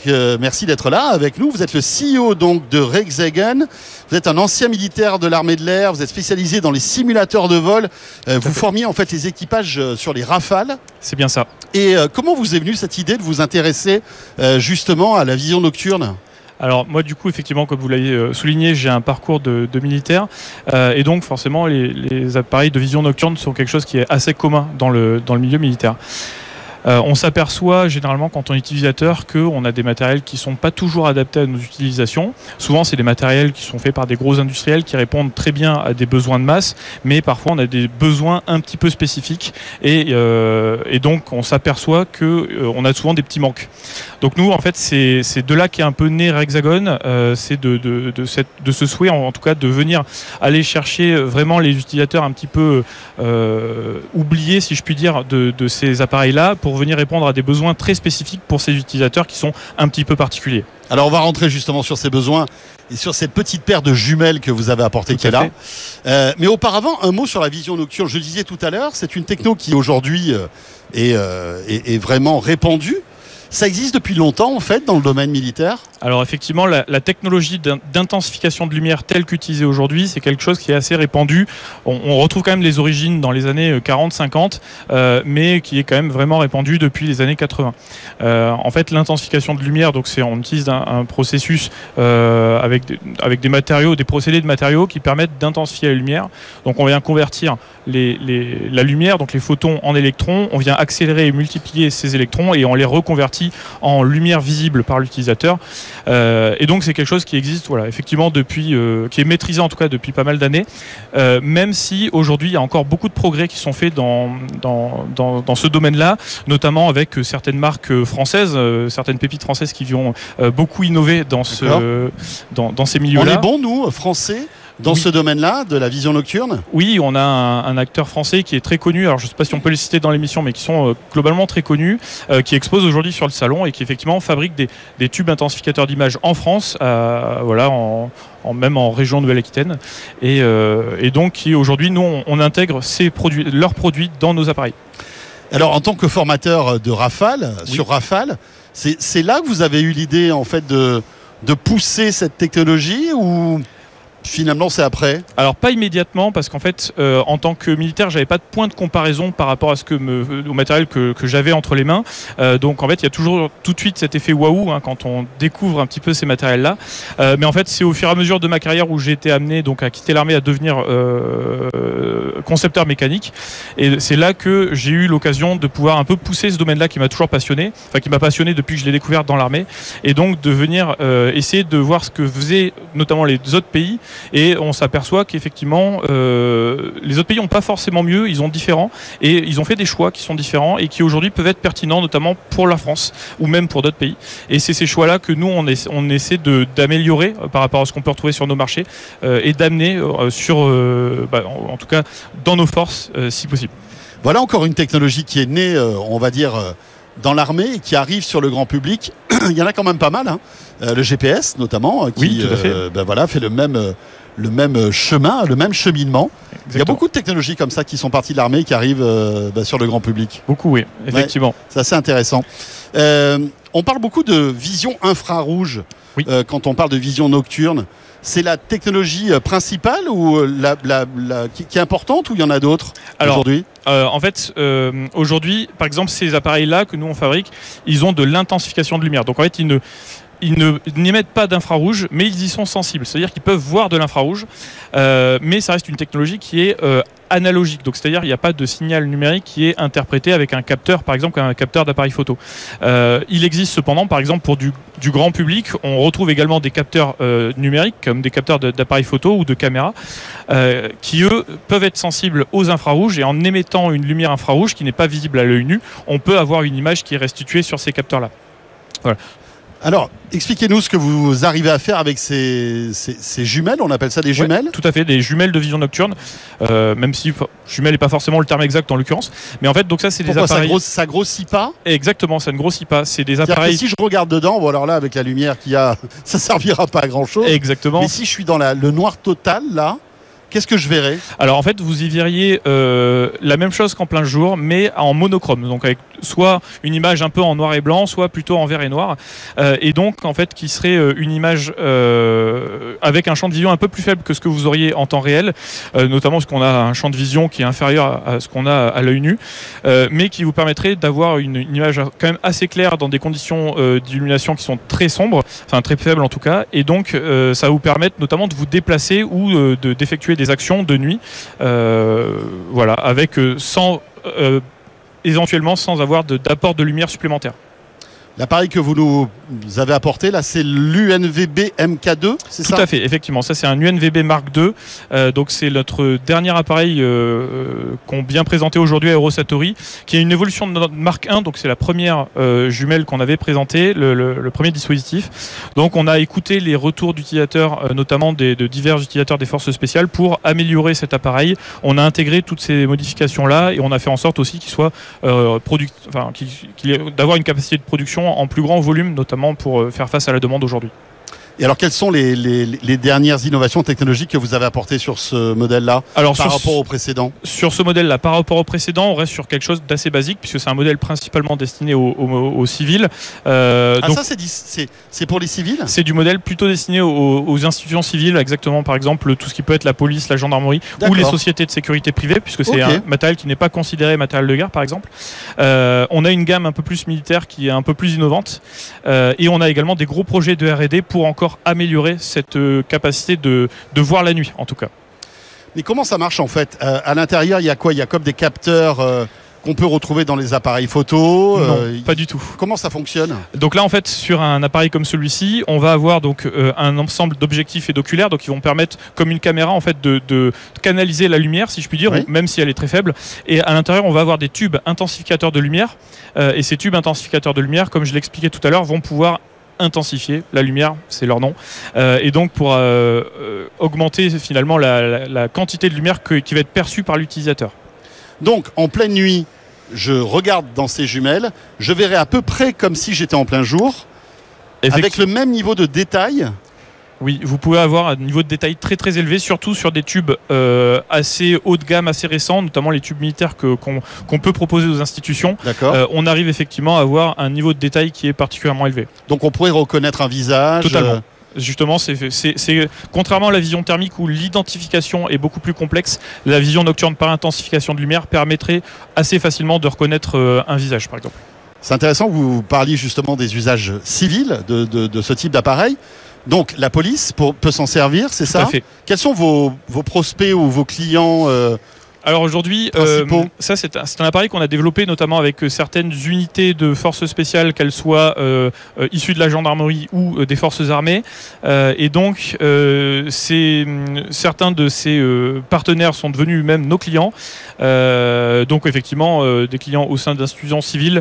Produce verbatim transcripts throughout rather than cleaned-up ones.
euh, merci d'être là avec nous. Vous êtes le C E O donc de Rexagon. Vous êtes un ancien militaire de l'armée de l'air. Vous êtes spécialisé dans les simulateurs de vol. Euh, vous formiez en fait les équipages euh, sur les Rafales. C'est bien ça. Et euh, comment vous est venue cette idée de vous intéresser euh, justement à la vision nocturne ? Alors moi du coup effectivement comme vous l'avez souligné, j'ai un parcours de, de militaire euh, et donc forcément les, les appareils de vision nocturne sont quelque chose qui est assez commun dans le, dans le milieu militaire. Euh, on s'aperçoit généralement quand on est utilisateur qu'on a des matériels qui ne sont pas toujours adaptés à nos utilisations. Souvent c'est des matériels qui sont faits par des gros industriels qui répondent très bien à des besoins de masse, mais parfois on a des besoins un petit peu spécifiques et, euh, et donc on s'aperçoit qu'on euh, a souvent des petits manques. Donc nous en fait c'est, c'est de là qu'est un peu né Rexagon, euh, c'est de, de, de, cette, de ce souhait en, en tout cas de venir aller chercher vraiment les utilisateurs un petit peu euh, oubliés si je puis dire de, de ces appareils-là pour venir répondre à des besoins très spécifiques pour ces utilisateurs qui sont un petit peu particuliers. Alors on va rentrer justement sur ces besoins et sur cette petite paire de jumelles que vous avez apportée qui est là. Euh, mais auparavant, un mot sur la vision nocturne. Je le disais tout à l'heure, c'est une techno qui aujourd'hui euh, est, euh, est, est vraiment répandue. Ça existe depuis longtemps en fait dans le domaine militaire ? Alors effectivement, la, la technologie d'intensification de lumière telle qu'utilisée aujourd'hui, c'est quelque chose qui est assez répandu. On, on retrouve quand même les origines dans les années quarante cinquante, euh, mais qui est quand même vraiment répandu depuis les années quatre-vingts. Euh, en fait, l'intensification de lumière, donc c'est on utilise un, un processus euh, avec, des, avec des matériaux, des procédés de matériaux qui permettent d'intensifier la lumière. Donc on vient convertir les, les, la lumière, donc les photons en électrons, on vient accélérer et multiplier ces électrons et on les reconvertit en lumière visible par l'utilisateur. Euh, et donc c'est quelque chose qui existe voilà, effectivement depuis, euh, qui est maîtrisé en tout cas depuis pas mal d'années, euh, même si aujourd'hui il y a encore beaucoup de progrès qui sont faits dans, dans, dans, dans ce domaine-là, notamment avec certaines marques françaises, euh, certaines pépites françaises qui vont euh, beaucoup innover dans, ce, dans, dans ces milieux-là. On est bons, nous, Français dans oui. ce domaine-là, de la vision nocturne ? Oui, on a un, un acteur français qui est très connu, alors je ne sais pas si on peut les citer dans l'émission, mais qui sont euh, globalement très connus, euh, qui exposent aujourd'hui sur le salon et qui effectivement fabriquent des, des tubes intensificateurs d'image en France, euh, voilà, en, en, même en région Nouvelle-Aquitaine. Et, euh, et donc qui aujourd'hui, nous, on, on intègre ces produits, leurs produits dans nos appareils. Alors en tant que formateur de Rafale, oui. sur Rafale, c'est, c'est là que vous avez eu l'idée en fait de, de pousser cette technologie ou... Finalement, c'est après ? Alors, pas immédiatement, parce qu'en fait, euh, en tant que militaire, j'avais pas de point de comparaison par rapport à ce que me, au matériel que, que j'avais entre les mains. Euh, donc, en fait, il y a toujours tout de suite cet effet waouh hein, quand on découvre un petit peu ces matériels-là. Euh, mais en fait, c'est au fur et à mesure de ma carrière où j'ai été amené donc à quitter l'armée, à devenir euh, concepteur mécanique. Et c'est là que j'ai eu l'occasion de pouvoir un peu pousser ce domaine-là qui m'a toujours passionné, enfin qui m'a passionné depuis que je l'ai découvert dans l'armée, et donc de venir euh, essayer de voir ce que faisaient notamment les autres pays. Et on s'aperçoit qu'effectivement, euh, les autres pays n'ont pas forcément mieux, ils ont différents, et ils ont fait des choix qui sont différents et qui aujourd'hui peuvent être pertinents, notamment pour la France ou même pour d'autres pays. Et c'est ces choix-là que nous, on, essa- on essaie de, d'améliorer euh, par rapport à ce qu'on peut retrouver sur nos marchés euh, et d'amener euh, sur, euh, bah, en, en tout cas, dans nos forces, euh, si possible. Voilà encore une technologie qui est née, euh, on va dire, euh, dans l'armée et qui arrive sur le grand public. Il y en a quand même pas mal, hein. Euh, le G P S notamment, qui oui, tout à fait. Euh, ben voilà, fait le même, euh, le même chemin, le même cheminement. Exactement. Il y a beaucoup de technologies comme ça qui sont parties de l'armée qui arrivent euh, ben, sur le grand public. Beaucoup, oui, effectivement. Ouais, c'est assez intéressant. Euh, on parle beaucoup de vision infrarouge oui. euh, quand on parle de vision nocturne. C'est la technologie principale ou la, la, la, qui, qui est importante ou il y en a d'autres Alors, aujourd'hui euh, En fait, euh, aujourd'hui, par exemple, ces appareils-là que nous on fabrique, ils ont de l'intensification de lumière. Donc en fait, ils ne Ils ne, n'émettent pas d'infrarouge, mais ils y sont sensibles. C'est-à-dire qu'ils peuvent voir de l'infrarouge, euh, mais ça reste une technologie qui est euh, analogique. Donc, c'est-à-dire qu'il n'y a pas de signal numérique qui est interprété avec un capteur, par exemple, un capteur d'appareil photo. Euh, il existe cependant, par exemple, pour du, du grand public, on retrouve également des capteurs euh, numériques, comme des capteurs de, d'appareil photo ou de caméra, euh, qui, eux, peuvent être sensibles aux infrarouges. Et en émettant une lumière infrarouge qui n'est pas visible à l'œil nu, on peut avoir une image qui est restituée sur ces capteurs-là. Voilà. Alors, expliquez-nous ce que vous arrivez à faire avec ces, ces, ces jumelles, on appelle ça des jumelles ? Ouais, tout à fait, des jumelles de vision nocturne, euh, même si jumelle n'est pas forcément le terme exact en l'occurrence. Mais en fait, donc ça, c'est Pourquoi des appareils... ça, grosse, ça grossit pas ? Exactement, ça ne grossit pas. C'est des appareils... Que si je regarde dedans, bon alors là, avec la lumière qu'il y a, ça servira pas à grand-chose. Exactement. Mais si je suis dans la, le noir total, là... Qu'est-ce que je verrai? Alors en fait, vous y verriez euh, la même chose qu'en plein jour, mais en monochrome. Donc avec soit une image un peu en noir et blanc, soit plutôt en vert et noir. Euh, et donc en fait, qui serait euh, une image euh, avec un champ de vision un peu plus faible que ce que vous auriez en temps réel, euh, notamment parce qu'on a un champ de vision qui est inférieur à, à ce qu'on a à l'œil nu, euh, mais qui vous permettrait d'avoir une, une image quand même assez claire dans des conditions euh, d'illumination qui sont très sombres, enfin très faibles en tout cas. Et donc euh, ça va vous permettre notamment de vous déplacer ou euh, de, d'effectuer des actions de nuit, euh, voilà, avec euh, sans euh, éventuellement sans avoir de, d'apport de lumière supplémentaire. L'appareil que vous nous avez apporté, là, c'est l'U N V B M K deux, c'est ça? Tout à fait, effectivement. Ça, c'est un U N V B Mark deux. Euh, donc, c'est notre dernier appareil euh, qu'on vient présenter aujourd'hui à Eurosatori, qui est une évolution de notre Mark un. Donc, c'est la première euh, jumelle qu'on avait présentée, le, le, le premier dispositif. Donc, on a écouté les retours d'utilisateurs, euh, notamment des, de divers utilisateurs des forces spéciales, pour améliorer cet appareil. On a intégré toutes ces modifications-là et on a fait en sorte aussi qu'il soit euh, produit, enfin, qu'il, qu'il ait, d'avoir une capacité de production en plus grand volume, notamment pour faire face à la demande aujourd'hui. Et alors, quelles sont les, les, les dernières innovations technologiques que vous avez apportées sur ce modèle-là alors, par rapport ce, au précédent? Sur ce modèle-là, par rapport au précédent, on reste sur quelque chose d'assez basique, puisque c'est un modèle principalement destiné aux, aux, aux civils. Euh, ah, donc, ça, c'est, c'est, c'est pour les civils? C'est du modèle plutôt destiné aux, aux institutions civiles, exactement, par exemple, tout ce qui peut être la police, la gendarmerie, D'accord. ou les sociétés de sécurité privée, puisque c'est okay. un matériel qui n'est pas considéré matériel de guerre, par exemple. Euh, on a une gamme un peu plus militaire qui est un peu plus innovante, euh, et on a également des gros projets de R et D pour encore améliorer cette euh, capacité de, de voir la nuit, en tout cas. Mais comment ça marche en fait? euh, À l'intérieur, il y a quoi? Il y a comme des capteurs euh, qu'on peut retrouver dans les appareils photo? Non, euh, pas du tout. Comment ça fonctionne? Donc là, en fait, sur un appareil comme celui-ci, on va avoir donc euh, un ensemble d'objectifs et d'oculaires, donc ils vont permettre, comme une caméra, en fait, de, de canaliser la lumière, si je puis dire, oui. même si elle est très faible. Et à l'intérieur, on va avoir des tubes intensificateurs de lumière. Euh, et ces tubes intensificateurs de lumière, comme je l'expliquais tout à l'heure, vont pouvoir intensifier la lumière, c'est leur nom, euh, et donc pour euh, euh, augmenter finalement la, la, la quantité de lumière que, qui va être perçue par l'utilisateur. Donc en pleine nuit, je regarde dans ces jumelles, je verrai à peu près comme si j'étais en plein jour, avec le même niveau de détail. Oui, vous pouvez avoir un niveau de détail très très élevé, surtout sur des tubes euh, assez haut de gamme, assez récents, notamment les tubes militaires que, qu'on, qu'on peut proposer aux institutions. D'accord. Euh, on arrive effectivement à avoir un niveau de détail qui est particulièrement élevé. Donc on pourrait reconnaître un visage. Totalement. Euh... Justement, c'est, c'est, c'est contrairement à la vision thermique où l'identification est beaucoup plus complexe, la vision nocturne par intensification de lumière permettrait assez facilement de reconnaître euh, un visage, par exemple. C'est intéressant que vous parliez justement des usages civils de, de, de ce type d'appareil. Donc la police pour, peut s'en servir, c'est Tout ça? à fait. Quels sont vos, vos prospects ou vos clients euh, Alors aujourd'hui, euh, ça c'est un, c'est un appareil qu'on a développé notamment avec certaines unités de forces spéciales, qu'elles soient euh, euh, issues de la gendarmerie ou euh, des forces armées. Euh, et donc, euh, c'est, certains de ces euh, partenaires sont devenus même nos clients. Euh, donc effectivement, euh, des clients au sein d'institutions civiles,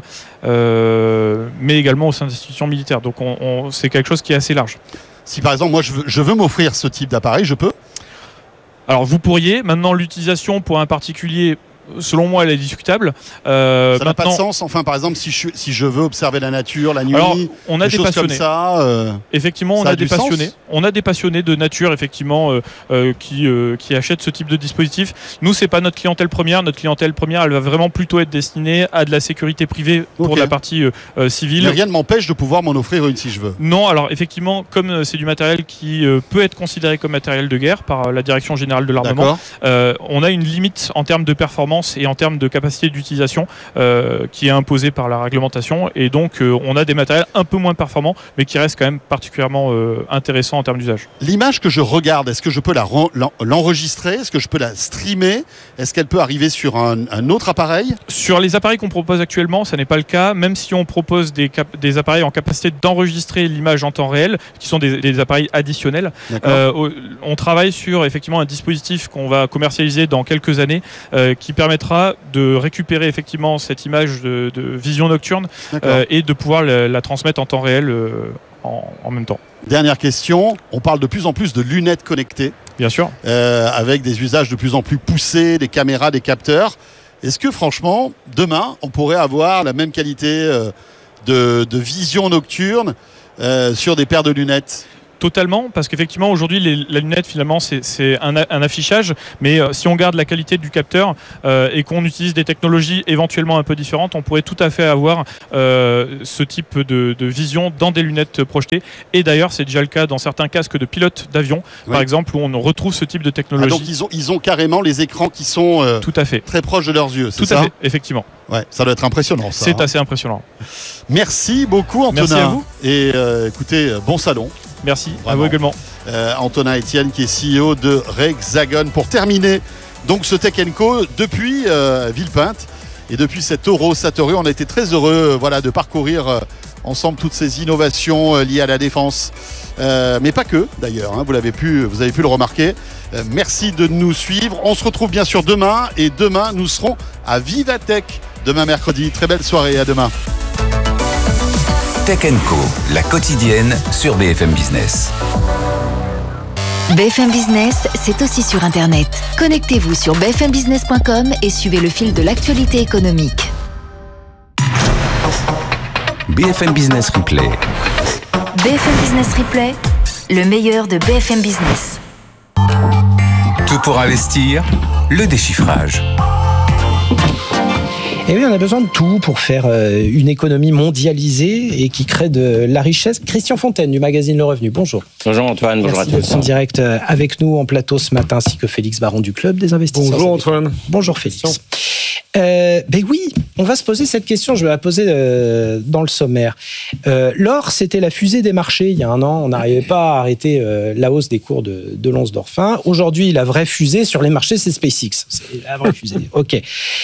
euh, mais également au sein d'institutions militaires. Donc on, on, c'est quelque chose qui est assez large. Si par exemple, moi je veux, je veux m'offrir ce type d'appareil, je peux? Alors vous pourriez, maintenant l'utilisation pour un particulier, selon moi elle est discutable. Euh, ça n'a pas de sens, enfin par exemple si je, si je veux observer la nature, la nuit, alors, on a des, des passionnés. Comme ça, euh, effectivement on ça a, a des passionnés. Sens. On a des passionnés de nature effectivement euh, euh, qui, euh, qui achètent ce type de dispositif. Nous c'est pas notre clientèle première, notre clientèle première elle va vraiment plutôt être destinée à de la sécurité privée pour okay. la partie euh, civile. Mais rien ne m'empêche de pouvoir m'en offrir une si je veux. Non, alors effectivement comme c'est du matériel qui euh, peut être considéré comme matériel de guerre par la Direction Générale de l'Armement, euh, on a une limite en termes de performance et en termes de capacité d'utilisation euh, qui est imposée par la réglementation et donc euh, on a des matériels un peu moins performants mais qui restent quand même particulièrement euh, intéressants en termes d'usage. L'image que je regarde, est-ce que je peux la, l'enregistrer? Est-ce que je peux la streamer? Est-ce qu'elle peut arriver sur un, un autre appareil? Sur les appareils qu'on propose actuellement, ça n'est pas le cas, même si on propose des, cap- des appareils en capacité d'enregistrer l'image en temps réel, qui sont des, des appareils additionnels. Euh, on travaille sur effectivement un dispositif qu'on va commercialiser dans quelques années euh, qui permettra de récupérer effectivement cette image de, de vision nocturne euh, et de pouvoir la, la transmettre en temps réel euh, en, en même temps. Dernière question, on parle de plus en plus de lunettes connectées. Bien sûr. Euh, avec des usages de plus en plus poussés, des caméras, des capteurs. Est-ce que franchement, demain, on pourrait avoir la même qualité euh, de, de vision nocturne euh, sur des paires de lunettes ? totalement, parce qu'effectivement aujourd'hui les, la lunette finalement c'est, c'est un, un affichage, mais euh, si on garde la qualité du capteur euh, et qu'on utilise des technologies éventuellement un peu différentes, on pourrait tout à fait avoir euh, ce type de, de vision dans des lunettes projetées. Et d'ailleurs c'est déjà le cas dans certains casques de pilotes d'avion, oui. par exemple, où on retrouve ce type de technologie. Ah, donc ils ont, ils ont carrément les écrans qui sont euh, tout à fait. très proches de leurs yeux, c'est tout ça ? à fait, effectivement. Ouais, ça doit être impressionnant ça. C'est hein. assez impressionnant. Merci beaucoup Antonin. Merci à vous. Et euh, écoutez, bon salon. Merci, Vraiment. à vous également. Euh, Antonin Etienne qui est C E O de Rexagon. Pour terminer donc ce Tech and Co depuis euh, Villepinte et depuis cet Eurosatory, on a été très heureux euh, voilà, de parcourir euh, ensemble toutes ces innovations euh, liées à la défense. Euh, mais pas que d'ailleurs, hein, vous, l'avez pu, vous avez pu le remarquer. Euh, merci de nous suivre. On se retrouve bien sûr demain et demain nous serons à Vivatech demain mercredi. Très belle soirée, à demain. Tech and Co, la quotidienne sur B F M Business. B F M Business, c'est aussi sur Internet. Connectez-vous sur b f m business point com et suivez le fil de l'actualité économique. B F M Business Replay. B F M Business Replay, le meilleur de B F M Business. Tout pour investir, le déchiffrage. Et oui, on a besoin de tout pour faire une économie mondialisée et qui crée de la richesse. Christian Fontaine du magazine Le Revenu, bonjour. Bonjour Antoine, bonjour Merci à tous. En direct avec nous en plateau ce matin, ainsi que Félix Baron du Club des investisseurs. Bonjour Antoine. Bonjour Félix. Euh, ben oui, on va se poser cette question, je vais la poser euh, dans le sommaire. Euh, l'or, c'était la fusée des marchés il y a un an, on n'arrivait pas à arrêter euh, la hausse des cours de, de l'once d'or fin. Aujourd'hui, la vraie fusée sur les marchés, c'est SpaceX. C'est la vraie fusée, ok.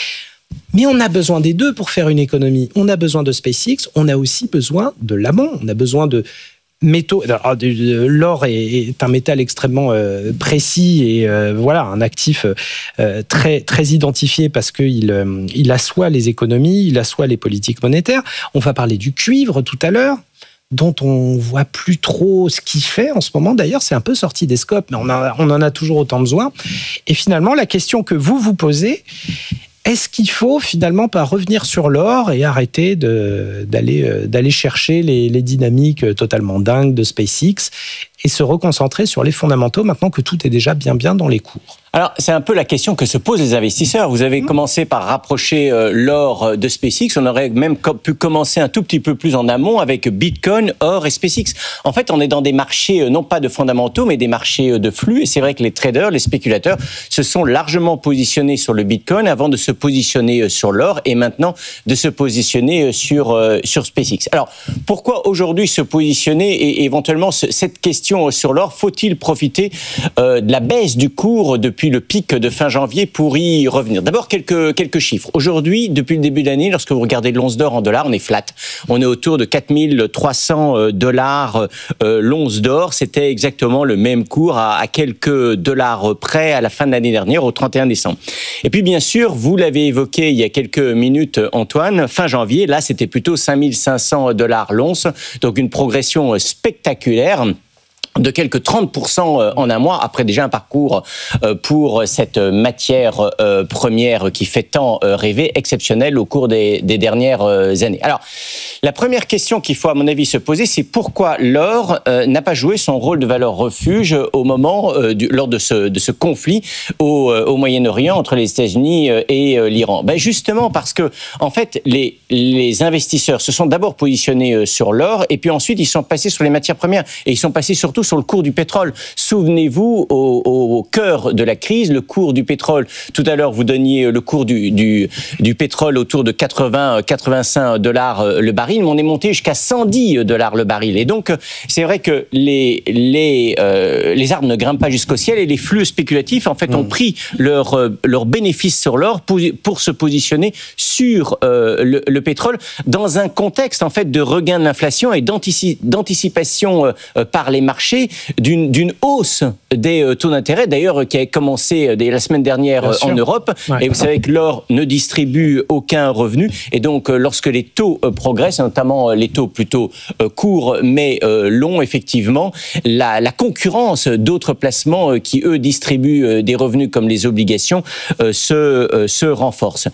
Mais on a besoin des deux pour faire une économie. On a besoin de SpaceX, on a aussi besoin de l'amont. On a besoin de métaux. Alors, l'or est un métal extrêmement euh, précis et euh, voilà, un actif euh, très, très identifié parce qu'il euh, il assoit les économies, il assoit les politiques monétaires. On va parler du cuivre tout à l'heure, dont on voit plus trop ce qu'il fait en ce moment. D'ailleurs, c'est un peu sorti des scopes, mais on, a, on en a toujours autant besoin. Et finalement, la question que vous vous posez, est-ce qu'il faut finalement pas revenir sur l'or et arrêter de, d'aller, euh, d'aller chercher les, les dynamiques totalement dingues de SpaceX et se reconcentrer sur les fondamentaux maintenant que tout est déjà bien bien dans les cours? Alors, c'est un peu la question que se posent les investisseurs. Vous avez mmh. commencé par rapprocher euh, l'or de SpaceX. On aurait même co- pu commencer un tout petit peu plus en amont avec Bitcoin, or et SpaceX. En fait, on est dans des marchés, euh, non pas de fondamentaux, mais des marchés euh, de flux. Et c'est vrai que les traders, les spéculateurs, se sont largement positionnés sur le Bitcoin avant de se positionner euh, sur l'or et maintenant de se positionner euh, sur, euh, sur SpaceX. Alors, pourquoi aujourd'hui se positionner et éventuellement ce, cette question euh, sur l'or? Faut-il profiter euh, de la baisse du cours depuis le pic de fin janvier pour y revenir? D'abord, quelques, quelques chiffres. Aujourd'hui, depuis le début de l'année, lorsque vous regardez l'once d'or en dollars, on est flat. On est autour de quatre mille trois cents dollars euh, l'once d'or. C'était exactement le même cours à, à quelques dollars près à la fin de l'année dernière, au trente et un décembre. Et puis, bien sûr, vous l'avez évoqué il y a quelques minutes, Antoine, fin janvier, là, c'était plutôt cinq mille cinq cents dollars l'once. Donc, une progression spectaculaire de quelques trente pour cent en un mois, après déjà un parcours pour cette matière première qui fait tant rêver, exceptionnel au cours des, des dernières années. Alors, la première question qu'il faut à mon avis se poser, c'est pourquoi l'or n'a pas joué son rôle de valeur refuge au moment, du, lors de ce, de ce conflit au, au Moyen-Orient entre les États-Unis et l'Iran. Ben justement parce que, en fait, les, les investisseurs se sont d'abord positionnés sur l'or et puis ensuite ils sont passés sur les matières premières et ils sont passés surtout sur le cours du pétrole. Souvenez-vous, au, au cœur de la crise, le cours du pétrole, tout à l'heure vous donniez le cours du, du, du pétrole autour de quatre-vingts à quatre-vingt-cinq dollars le baril, mais on est monté jusqu'à cent dix dollars le baril. Et donc, c'est vrai que les, les, euh, les arbres ne grimpent pas jusqu'au ciel et les flux spéculatifs, en fait, ont pris leur, leur bénéfice sur l'or pour, pour se positionner sur euh, le, le pétrole dans un contexte, en fait, de regain de l'inflation et d'antici, d'anticipation euh, par les marchés D'une, d'une hausse des taux d'intérêt, d'ailleurs, qui a commencé dès la semaine dernière Bien en sûr. Europe. Ouais. Et vous savez que l'or ne distribue aucun revenu. Et donc, lorsque les taux progressent, notamment les taux plutôt courts mais longs, effectivement, la, la concurrence d'autres placements qui, eux, distribuent des revenus comme les obligations se, se renforce.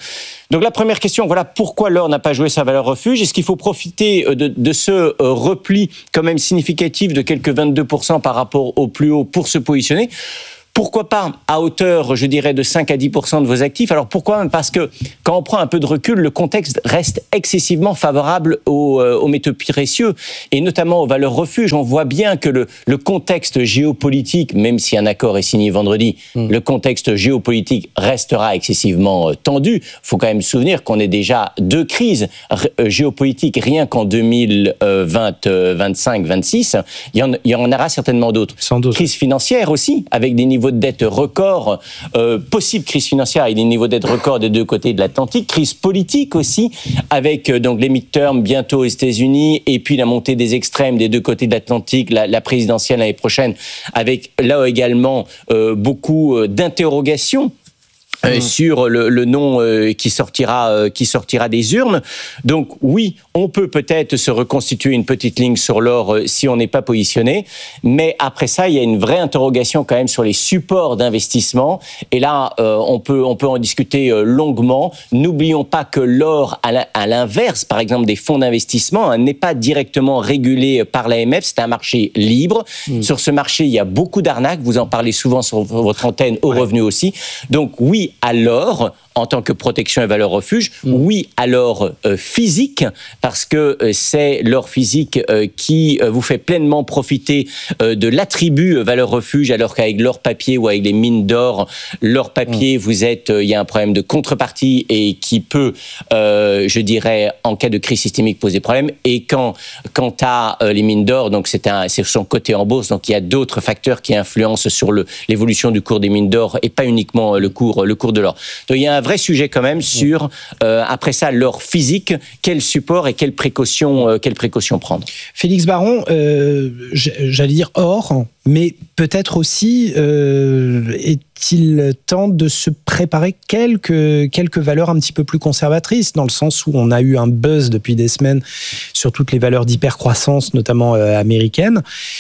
Donc la première question, voilà pourquoi l'or n'a pas joué sa valeur refuge. Est-ce qu'il faut profiter de, de ce repli quand même significatif de quelques vingt-deux pour cent par rapport au plus haut pour se positionner ? Pourquoi pas à hauteur, je dirais, de cinq à dix pour cent de vos actifs? Alors pourquoi? Parce que quand on prend un peu de recul, le contexte reste excessivement favorable aux, euh, aux métaux précieux et notamment aux valeurs refuges. On voit bien que le, le contexte géopolitique, même si un accord est signé vendredi, mmh. le contexte géopolitique restera excessivement euh, tendu. Il faut quand même se souvenir qu'on est déjà deux crises r- euh, géopolitiques rien qu'en deux mille vingt, vingt-cinq, vingt-six. Il y en, il y en aura certainement d'autres. Sans doute. Crise financière aussi, avec des niveaux de dette record, euh, possible crise financière avec des niveaux de dette record des deux côtés de l'Atlantique, crise politique aussi, avec euh, donc les mid-terms bientôt aux États-Unis et puis la montée des extrêmes des deux côtés de l'Atlantique, la, la présidentielle l'année prochaine, avec là également euh, beaucoup euh, d'interrogations. Euh, mmh. sur le, le nom euh, qui sortira euh, qui sortira des urnes. Donc oui, on peut peut-être se reconstituer une petite ligne sur l'or euh, si on n'est pas positionné, mais après ça, il y a une vraie interrogation quand même sur les supports d'investissement. Et là, euh, on peut on peut en discuter euh, longuement. N'oublions pas que l'or, à l'inverse, par exemple des fonds d'investissement, hein, n'est pas directement régulé par l'A M F. C'est un marché libre. Mmh. Sur ce marché, il y a beaucoup d'arnaques. Vous en parlez souvent sur votre antenne, au ouais. revenu aussi. Donc oui, à l'or en tant que protection et valeur refuge, mmh. oui à l'or euh, physique, parce que euh, c'est l'or physique euh, qui euh, vous fait pleinement profiter euh, de l'attribut euh, valeur refuge, alors qu'avec l'or papier ou avec les mines d'or, l'or papier, mmh. vous êtes, il euh, y a un problème de contrepartie et qui peut, euh, je dirais, en cas de crise systémique, poser problème. Et quand, quant à euh, les mines d'or, donc c'est un, c'est son côté en bourse, donc il y a d'autres facteurs qui influencent sur le, l'évolution du cours des mines d'or et pas uniquement le cours, le cours de l'or. Donc il y a un vrai sujet quand même sur, euh, après ça, l'or physique, quel support et quelles précautions, euh, quelles précautions prendre. Félix Baron, euh, j'allais dire or, mais peut-être aussi euh, est-il temps de se préparer quelques, quelques valeurs un petit peu plus conservatrices, dans le sens où on a eu un buzz depuis des semaines sur toutes les valeurs d'hypercroissance, notamment euh, américaines.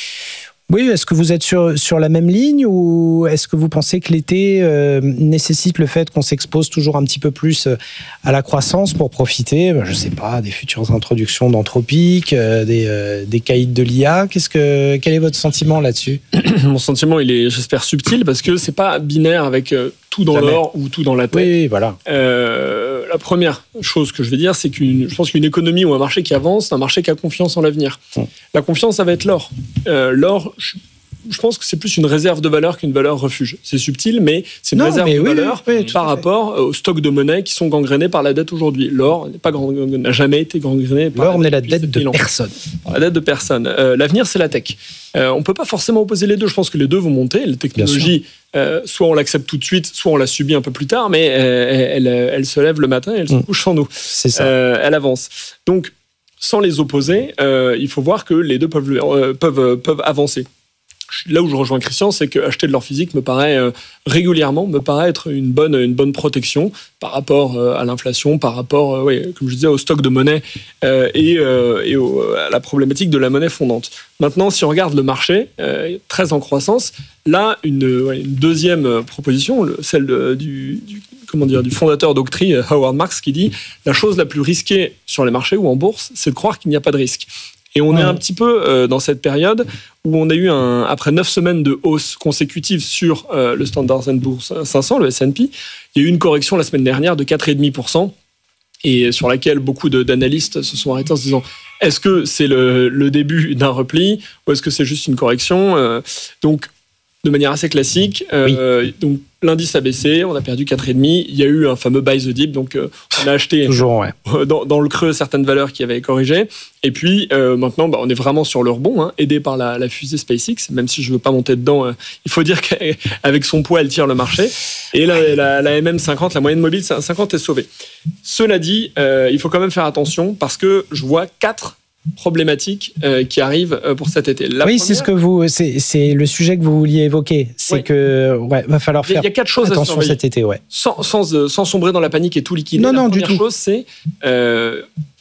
Oui, est-ce que vous êtes sur, sur la même ligne ou est-ce que vous pensez que l'été euh, nécessite le fait qu'on s'expose toujours un petit peu plus à la croissance pour profiter, ben, je ne sais pas, des futures introductions d'Anthropic, euh, des, euh, des caïds de l'I A? Qu'est-ce que, quel est votre sentiment là-dessus? Mon sentiment, il est, j'espère, subtil parce que ce n'est pas binaire avec euh, tout dans Jamais. l'or ou tout dans la tech. Oui, voilà. Euh, la première chose que je vais dire, c'est que je pense qu'une économie ou un marché qui avance, c'est un marché qui a confiance en l'avenir. Hum. La confiance, ça va être l'or. Euh, l'or, je, je pense que c'est plus une réserve de valeur qu'une valeur refuge. C'est subtil, mais c'est une non, réserve de oui, valeur oui, oui, par rapport aux stocks de monnaie qui sont gangrénés par la dette aujourd'hui. L'or n'est pas gang... n'a jamais été gangréné par l'or, la dette. L'or n'est la dette de personne. La dette de personne. Euh, l'avenir, c'est la tech. Euh, on ne peut pas forcément opposer les deux. Je pense que les deux vont monter. La technologie, euh, soit on l'accepte tout de suite, soit on la subit un peu plus tard, mais euh, elle, elle, elle se lève le matin et elle se mmh. couche sans nous. C'est ça. Euh, elle avance. Donc, sans les opposer, euh, il faut voir que les deux peuvent, euh, peuvent, peuvent avancer. Là où je rejoins Christian, c'est qu'acheter de l'or physique me paraît euh, régulièrement me paraît être une bonne, une bonne protection par rapport euh, à l'inflation, par rapport, euh, ouais, comme je disais, au stock de monnaie euh, et, euh, et au, à la problématique de la monnaie fondante. Maintenant, si on regarde le marché, euh, très en croissance, là, une, ouais, une deuxième proposition, le, celle de, du, du, comment dire, du fondateur d'Octree, Howard Marks, qui dit « La chose la plus risquée sur les marchés ou en bourse, c'est de croire qu'il n'y a pas de risque ». Et on ouais. est un petit peu euh, dans cette période où on a eu, un, après neuf semaines de hausse consécutive sur euh, le Standard and Poor's cinq cents, le S and P, il y a eu une correction la semaine dernière de quatre virgule cinq pour cent et sur laquelle beaucoup de, d'analystes se sont arrêtés en se disant est-ce que c'est le, le début d'un repli ou est-ce que c'est juste une correction euh, donc, de manière assez classique, euh, oui. donc l'indice a baissé, on a perdu quatre virgule cinq. Il y a eu un fameux buy the dip, donc euh, on a acheté Toujours, ouais. dans, dans le creux certaines valeurs qui avaient corrigé. Et puis euh, maintenant, bah, on est vraiment sur le rebond, hein, aidé par la, la fusée SpaceX. Même si je ne veux pas monter dedans, euh, il faut dire qu'avec son poids, elle tire le marché. Et la, la, la M M cinquante, la moyenne mobile cinquante, est sauvée. Cela dit, euh, il faut quand même faire attention parce que je vois quatre problématiques euh, qui arrivent euh, pour cet été. La oui, première, c'est ce que vous, c'est, c'est le sujet que vous vouliez évoquer. C'est oui. que ouais, va falloir faire. Il y a quatre choses attention à surveiller cet été, ouais. Sans, sans, sans sombrer dans la panique et tout liquider. Non, la non, première du tout. chose, c'est euh,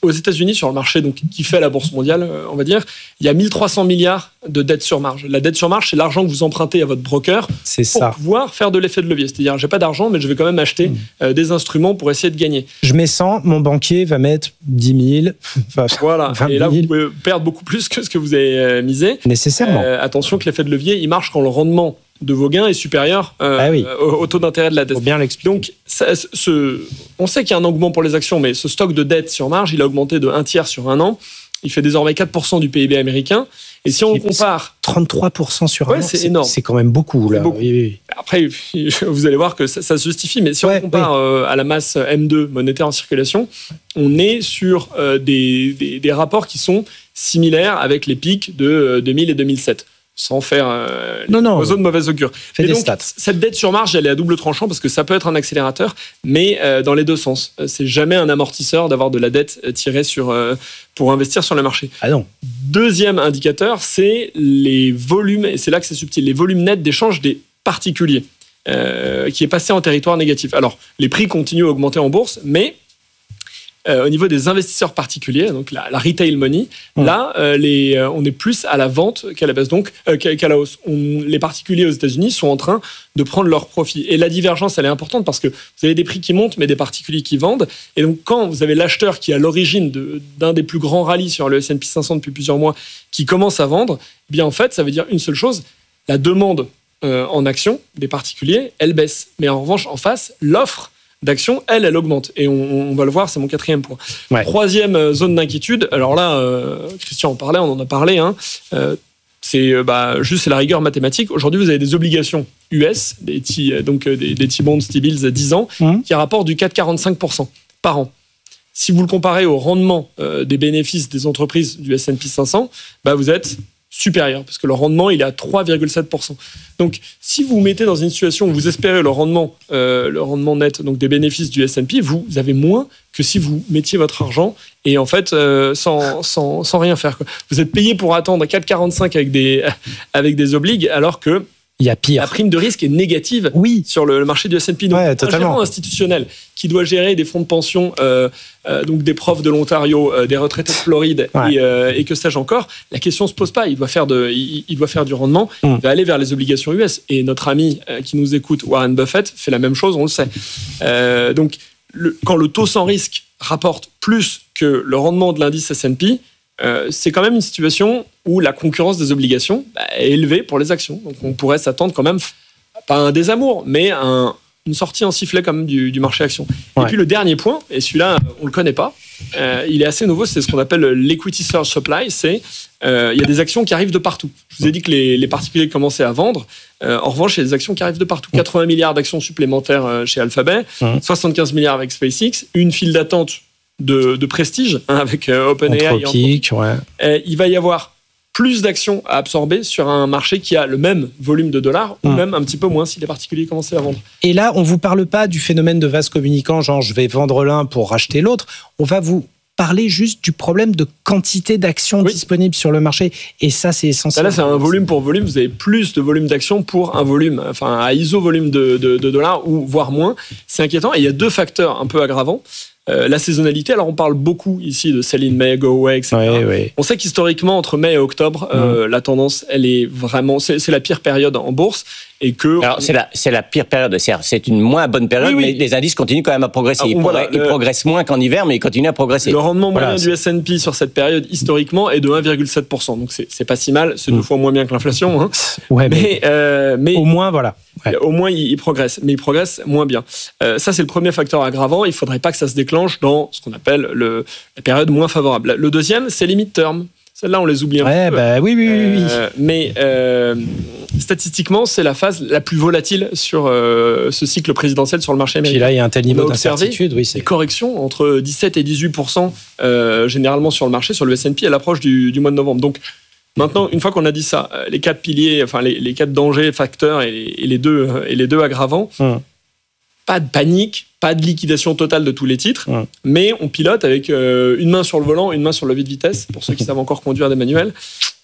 aux États-Unis, sur le marché donc, qui fait la bourse mondiale, on va dire, il y a mille trois cents milliards de dettes sur marge. La dette sur marge, c'est l'argent que vous empruntez à votre broker c'est pour ça. pouvoir faire de l'effet de levier. C'est-à-dire, j'ai pas d'argent, mais je vais quand même acheter mmh. euh, des instruments pour essayer de gagner. Je mets cent, mon banquier va mettre dix mille. Enfin, voilà. vingt mille. Et là, vous pouvez perdre beaucoup plus que ce que vous avez euh, misé. Nécessairement. Euh, attention que l'effet de levier, il marche quand le rendement de vos gains est supérieur euh, ah oui. au, au taux d'intérêt de la dette. Faut bien l'expliquer. Donc, ça, ce, on sait qu'il y a un engouement pour les actions, mais ce stock de dette sur marge, il a augmenté de un tiers sur un an. Il fait désormais quatre pour cent du P I B américain. Et si on compare... trente-trois pour cent sur ouais, un an, c'est, c'est énorme. C'est quand même beaucoup. Là. beaucoup. Oui, oui. Après, vous allez voir que ça, ça se justifie. Mais si ouais, on compare oui. euh, à la masse M deux monétaire en circulation, on est sur euh, des, des, des rapports qui sont similaires avec les pics de euh, deux mille et deux mille sept. Sans faire euh, non, non, oiseaux de mauvaise augure. Et donc, stats. Cette dette sur marge, elle est à double tranchant parce que ça peut être un accélérateur, mais euh, dans les deux sens. C'est jamais un amortisseur d'avoir de la dette tirée sur, euh, pour investir sur le marché. Ah non. Deuxième indicateur, c'est les volumes, et c'est là que c'est subtil, les volumes nets d'échange des particuliers, euh, qui est passé en territoire négatif. Alors, les prix continuent à augmenter en bourse, mais Euh, au niveau des investisseurs particuliers, donc la, la retail money, mmh. là, euh, les, euh, on est plus à la vente qu'à la baisse, donc euh, qu'à, qu'à la hausse. On, les particuliers aux États-Unis sont en train de prendre leur profit. Et la divergence, elle est importante parce que vous avez des prix qui montent, mais des particuliers qui vendent. Et donc, quand vous avez l'acheteur qui est à l'origine de, d'un des plus grands rallyes sur le S and P cinq cents depuis plusieurs mois, qui commence à vendre, eh bien en fait, ça veut dire une seule chose, la demande euh, en actions des particuliers, elle baisse. Mais en revanche, en face, l'offre d'action, elle, elle augmente. Et on, on va le voir, c'est mon quatrième point. Ouais. Troisième zone d'inquiétude, alors là, euh, Christian en parlait, on en a parlé, hein, euh, c'est bah, juste c'est la rigueur mathématique. Aujourd'hui, vous avez des obligations U S, des T, donc des, des T-bonds, T-bills à dix ans, mmh. qui rapportent du quatre virgule quarante-cinq pour cent par an. Si vous le comparez au rendement euh, des bénéfices des entreprises du S and P cinq cents, bah, vous êtes supérieur, parce que le rendement, il est à trois virgule sept pour cent. Donc, si vous vous mettez dans une situation où vous espérez le rendement, euh, le rendement net, donc des bénéfices du S and P, vous avez moins que si vous mettiez votre argent et en fait, euh, sans, sans, sans rien faire, quoi. Vous êtes payé pour attendre quatre virgule quarante-cinq avec des, avec des obligues, alors que il y a pire. La prime de risque est négative oui. sur le marché du S and P. Donc, ouais, un gérant institutionnel qui doit gérer des fonds de pension, euh, euh, donc des profs de l'Ontario, euh, des retraités de Floride ouais. et, euh, et que sais-je encore, la question se pose pas. Il doit faire, de, il, il doit faire du rendement, mm. il va aller vers les obligations U S. Et notre ami euh, qui nous écoute, Warren Buffett, fait la même chose, on le sait. Euh, donc, le, quand le taux sans risque rapporte plus que le rendement de l'indice S and P, Euh, c'est quand même une situation où la concurrence des obligations bah, est élevée pour les actions. Donc on pourrait s'attendre quand même, pas à un désamour, mais à un, une sortie en sifflet quand même du, du marché action. Ouais. Et puis le dernier point, et celui-là on le connaît pas, euh, il est assez nouveau, c'est ce qu'on appelle l'equity surge supply. C'est euh, il y a des actions qui arrivent de partout. Je vous ai dit que les, les particuliers commençaient à vendre. Euh, en revanche, il y a des actions qui arrivent de partout. quatre-vingts milliards d'actions supplémentaires chez Alphabet, mmh. soixante-quinze milliards avec SpaceX, une file d'attente De, de prestige hein, avec euh, OpenAI. Anthropique, ouais. euh, il va y avoir plus d'actions à absorber sur un marché qui a le même volume de dollars mmh. ou même un petit peu moins si les particuliers commençaient à vendre. Et là, on ne vous parle pas du phénomène de vase communicant, genre je vais vendre l'un pour racheter l'autre. On va vous parler juste du problème de quantité d'actions oui. disponibles sur le marché. Et ça, c'est essentiel. Là, c'est un volume pour volume. Vous avez plus de volume d'actions pour un volume, enfin, à iso volume de, de, de dollars ou voire moins. C'est inquiétant. Et il y a deux facteurs un peu aggravants. Euh, la saisonnalité, alors on parle beaucoup ici de sell in May, go away, et cetera. Oui, oui. On sait qu'historiquement, entre mai et octobre, mmh. euh, la tendance, elle est vraiment, c'est, c'est la pire période en bourse. Et que alors, c'est la, c'est la pire période. C'est, c'est une moins bonne période, oui, oui. mais les indices continuent quand même à progresser. Alors, ils, voilà, progressent, le, ils progressent moins qu'en hiver, mais ils continuent à progresser. Le rendement moyen voilà, du S and P sur cette période, historiquement, est de un virgule sept pour cent. Donc, c'est, c'est pas si mal. C'est mmh. deux fois moins bien que l'inflation. Hein. Ouais, mais, mais, euh, mais au moins, voilà. Ouais. Au moins, il, il progresse. Mais il progresse moins bien. Euh, ça, c'est le premier facteur aggravant. Il faudrait pas que ça se déclenche dans ce qu'on appelle le, la période moins favorable. Le deuxième, c'est les mid-term. Celles-là, on les oublie un ouais, peu. Bah, oui, oui, oui. Euh, mais euh, statistiquement, c'est la phase la plus volatile sur euh, ce cycle présidentiel sur le marché américain. Puis là, il y a un tel niveau d'incertitude. Oui, c'est... des corrections entre dix-sept et dix-huit pour cent euh, généralement sur le marché, sur le S and P, à l'approche du, du mois de novembre. Donc, maintenant, une fois qu'on a dit ça, les quatre piliers, enfin les, les quatre dangers, facteurs et les, et les, deux, et les deux aggravants, hum. pas de panique, pas de liquidation totale de tous les titres, hum. mais on pilote avec euh, une main sur le volant, une main sur le levier de vitesse, pour ceux qui savent encore conduire des manuels.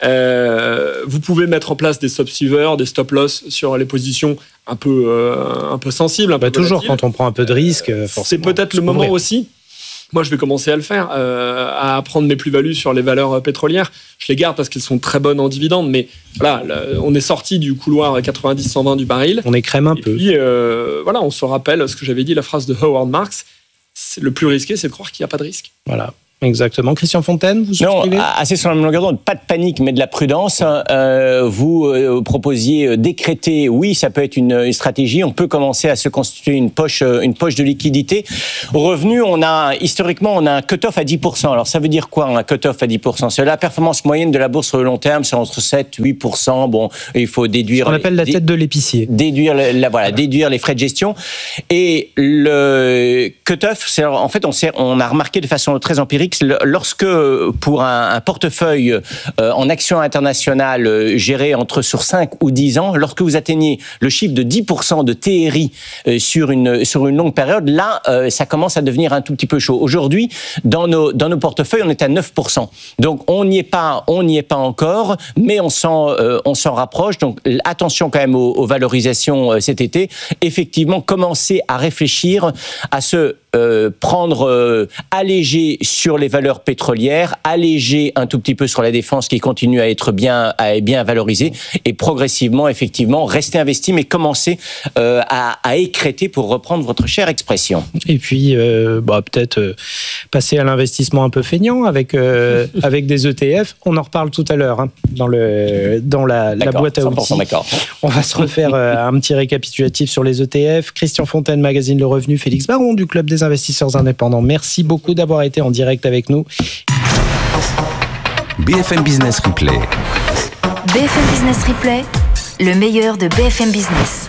Euh, vous pouvez mettre en place des stop-suivers, des stop-loss sur les positions un peu, euh, un peu sensibles. Un bah peu toujours, volatiles. quand on prend un peu de risque, forcément. C'est peut-être le moment aussi moi, je vais commencer à le faire, euh, à prendre mes plus-values sur les valeurs pétrolières. Je les garde parce qu'elles sont très bonnes en dividendes, mais voilà, là, on est sorti du couloir quatre-vingt-dix à cent vingt du baril. On écrème un et peu. Puis, euh, voilà, on se rappelle ce que j'avais dit, la phrase de Howard Marks. C'est, le plus risqué, c'est de croire qu'il n'y a pas de risque. Voilà. Exactement. Christian Fontaine, vous souscrivez ? Non, assez sur la même longueur d'onde. Pas de panique, mais de la prudence. Euh, vous euh, proposiez décréter, oui, ça peut être une, une stratégie. On peut commencer à se constituer une poche, une poche de liquidité. Au revenu, on a historiquement, on a un cut-off à dix pour cent. Alors, ça veut dire quoi, un cut-off à dix pour cent ? C'est la performance moyenne de la bourse sur le long terme, c'est entre sept et huit pour cent. Bon, il faut déduire. Ce qu'on appelle la tête de l'épicier. Déduire, la, la, voilà, déduire les frais de gestion. Et le cut-off, c'est, en fait, on, sait, on a remarqué de façon très empirique, lorsque pour un, un portefeuille euh, en actions internationales euh, géré entre sur cinq ou dix ans, lorsque vous atteignez le chiffre de dix pour cent de T R I euh, sur une sur une longue période, là euh, ça commence à devenir un tout petit peu chaud. Aujourd'hui, dans nos dans nos portefeuilles, on est à neuf pour cent. Donc on n'y est pas, on n'y est pas encore, mais on s'en euh, on s'en rapproche. Donc attention quand même aux, aux valorisations euh, cet été. Effectivement, commencer à réfléchir à se euh, prendre euh, allégé sur les valeurs pétrolières, alléger un tout petit peu sur la défense qui continue à être bien, à être bien valorisée et progressivement, effectivement, rester investi, mais commencer euh, à, à écréter, pour reprendre votre chère expression. Et puis, euh, bah, peut-être euh, passer à l'investissement un peu feignant avec, euh, avec des E T F. On en reparle tout à l'heure hein, dans, le, dans la, la boîte à outils. D'accord. On va se refaire euh, un petit récapitulatif sur les E T F. Christian Fontaine, Magazine Le Revenu, Félix Baron du Club des investisseurs indépendants. Merci beaucoup d'avoir été en direct avec nous. B F M Business Replay. B F M Business Replay, le meilleur de B F M Business.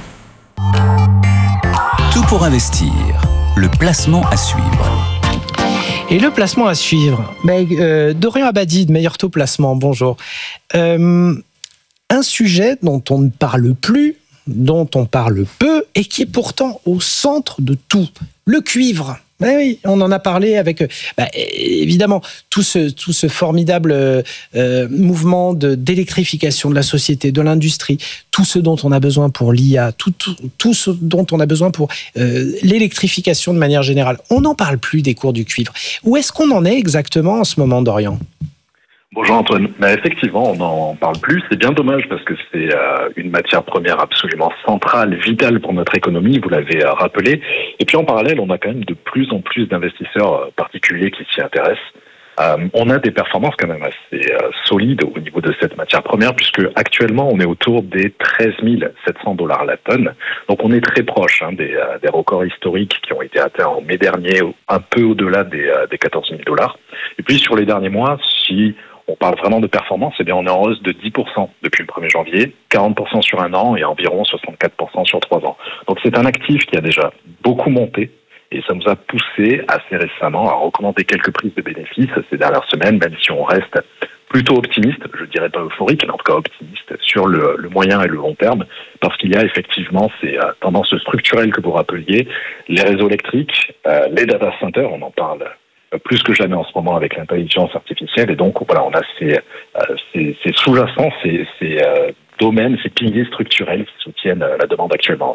Tout pour investir. Le placement à suivre. Et le placement à suivre, ben, euh, Dorian Abadi de Meilleur Taux Placement, bonjour. Euh, un sujet dont on ne parle plus, dont on parle peu, et qui est pourtant au centre de tout, le cuivre. Ben oui, on en a parlé avec, ben, évidemment, tout ce, tout ce formidable euh, mouvement de, d'électrification de la société, de l'industrie, tout ce dont on a besoin pour l'I A, tout, tout, tout ce dont on a besoin pour euh, l'électrification de manière générale. On n'en parle plus des cours du cuivre. Où est-ce qu'on en est exactement en ce moment, Dorian ? Bonjour Antoine. Bah, effectivement, on n'en parle plus. C'est bien dommage parce que c'est euh, une matière première absolument centrale, vitale pour notre économie, vous l'avez euh, rappelé. Et puis en parallèle, on a quand même de plus en plus d'investisseurs euh, particuliers qui s'y intéressent. Euh, on a des performances quand même assez euh, solides au niveau de cette matière première, puisque actuellement on est autour des treize mille sept cents dollars la tonne. Donc on est très proche hein, des, euh, des records historiques qui ont été atteints en mai dernier, un peu au-delà des, euh, des quatorze mille dollars. Et puis sur les derniers mois, si on parle vraiment de performance, eh bien on est en hausse de dix pour cent depuis le premier janvier, quarante pour cent sur un an et environ soixante-quatre pour cent sur trois ans. Donc c'est un actif qui a déjà beaucoup monté et ça nous a poussé assez récemment à recommander quelques prises de bénéfices ces dernières semaines, même si on reste plutôt optimiste, je dirais pas euphorique, mais en tout cas optimiste sur le, le moyen et le long terme, parce qu'il y a effectivement ces euh, tendances structurelles que vous rappeliez, les réseaux électriques, euh, les data centers, on en parle plus que jamais en ce moment avec l'intelligence artificielle, et donc voilà, on a ces, euh, ces, ces sous-jacents, ces, ces euh, domaines, ces piliers structurels qui soutiennent euh, la demande actuellement.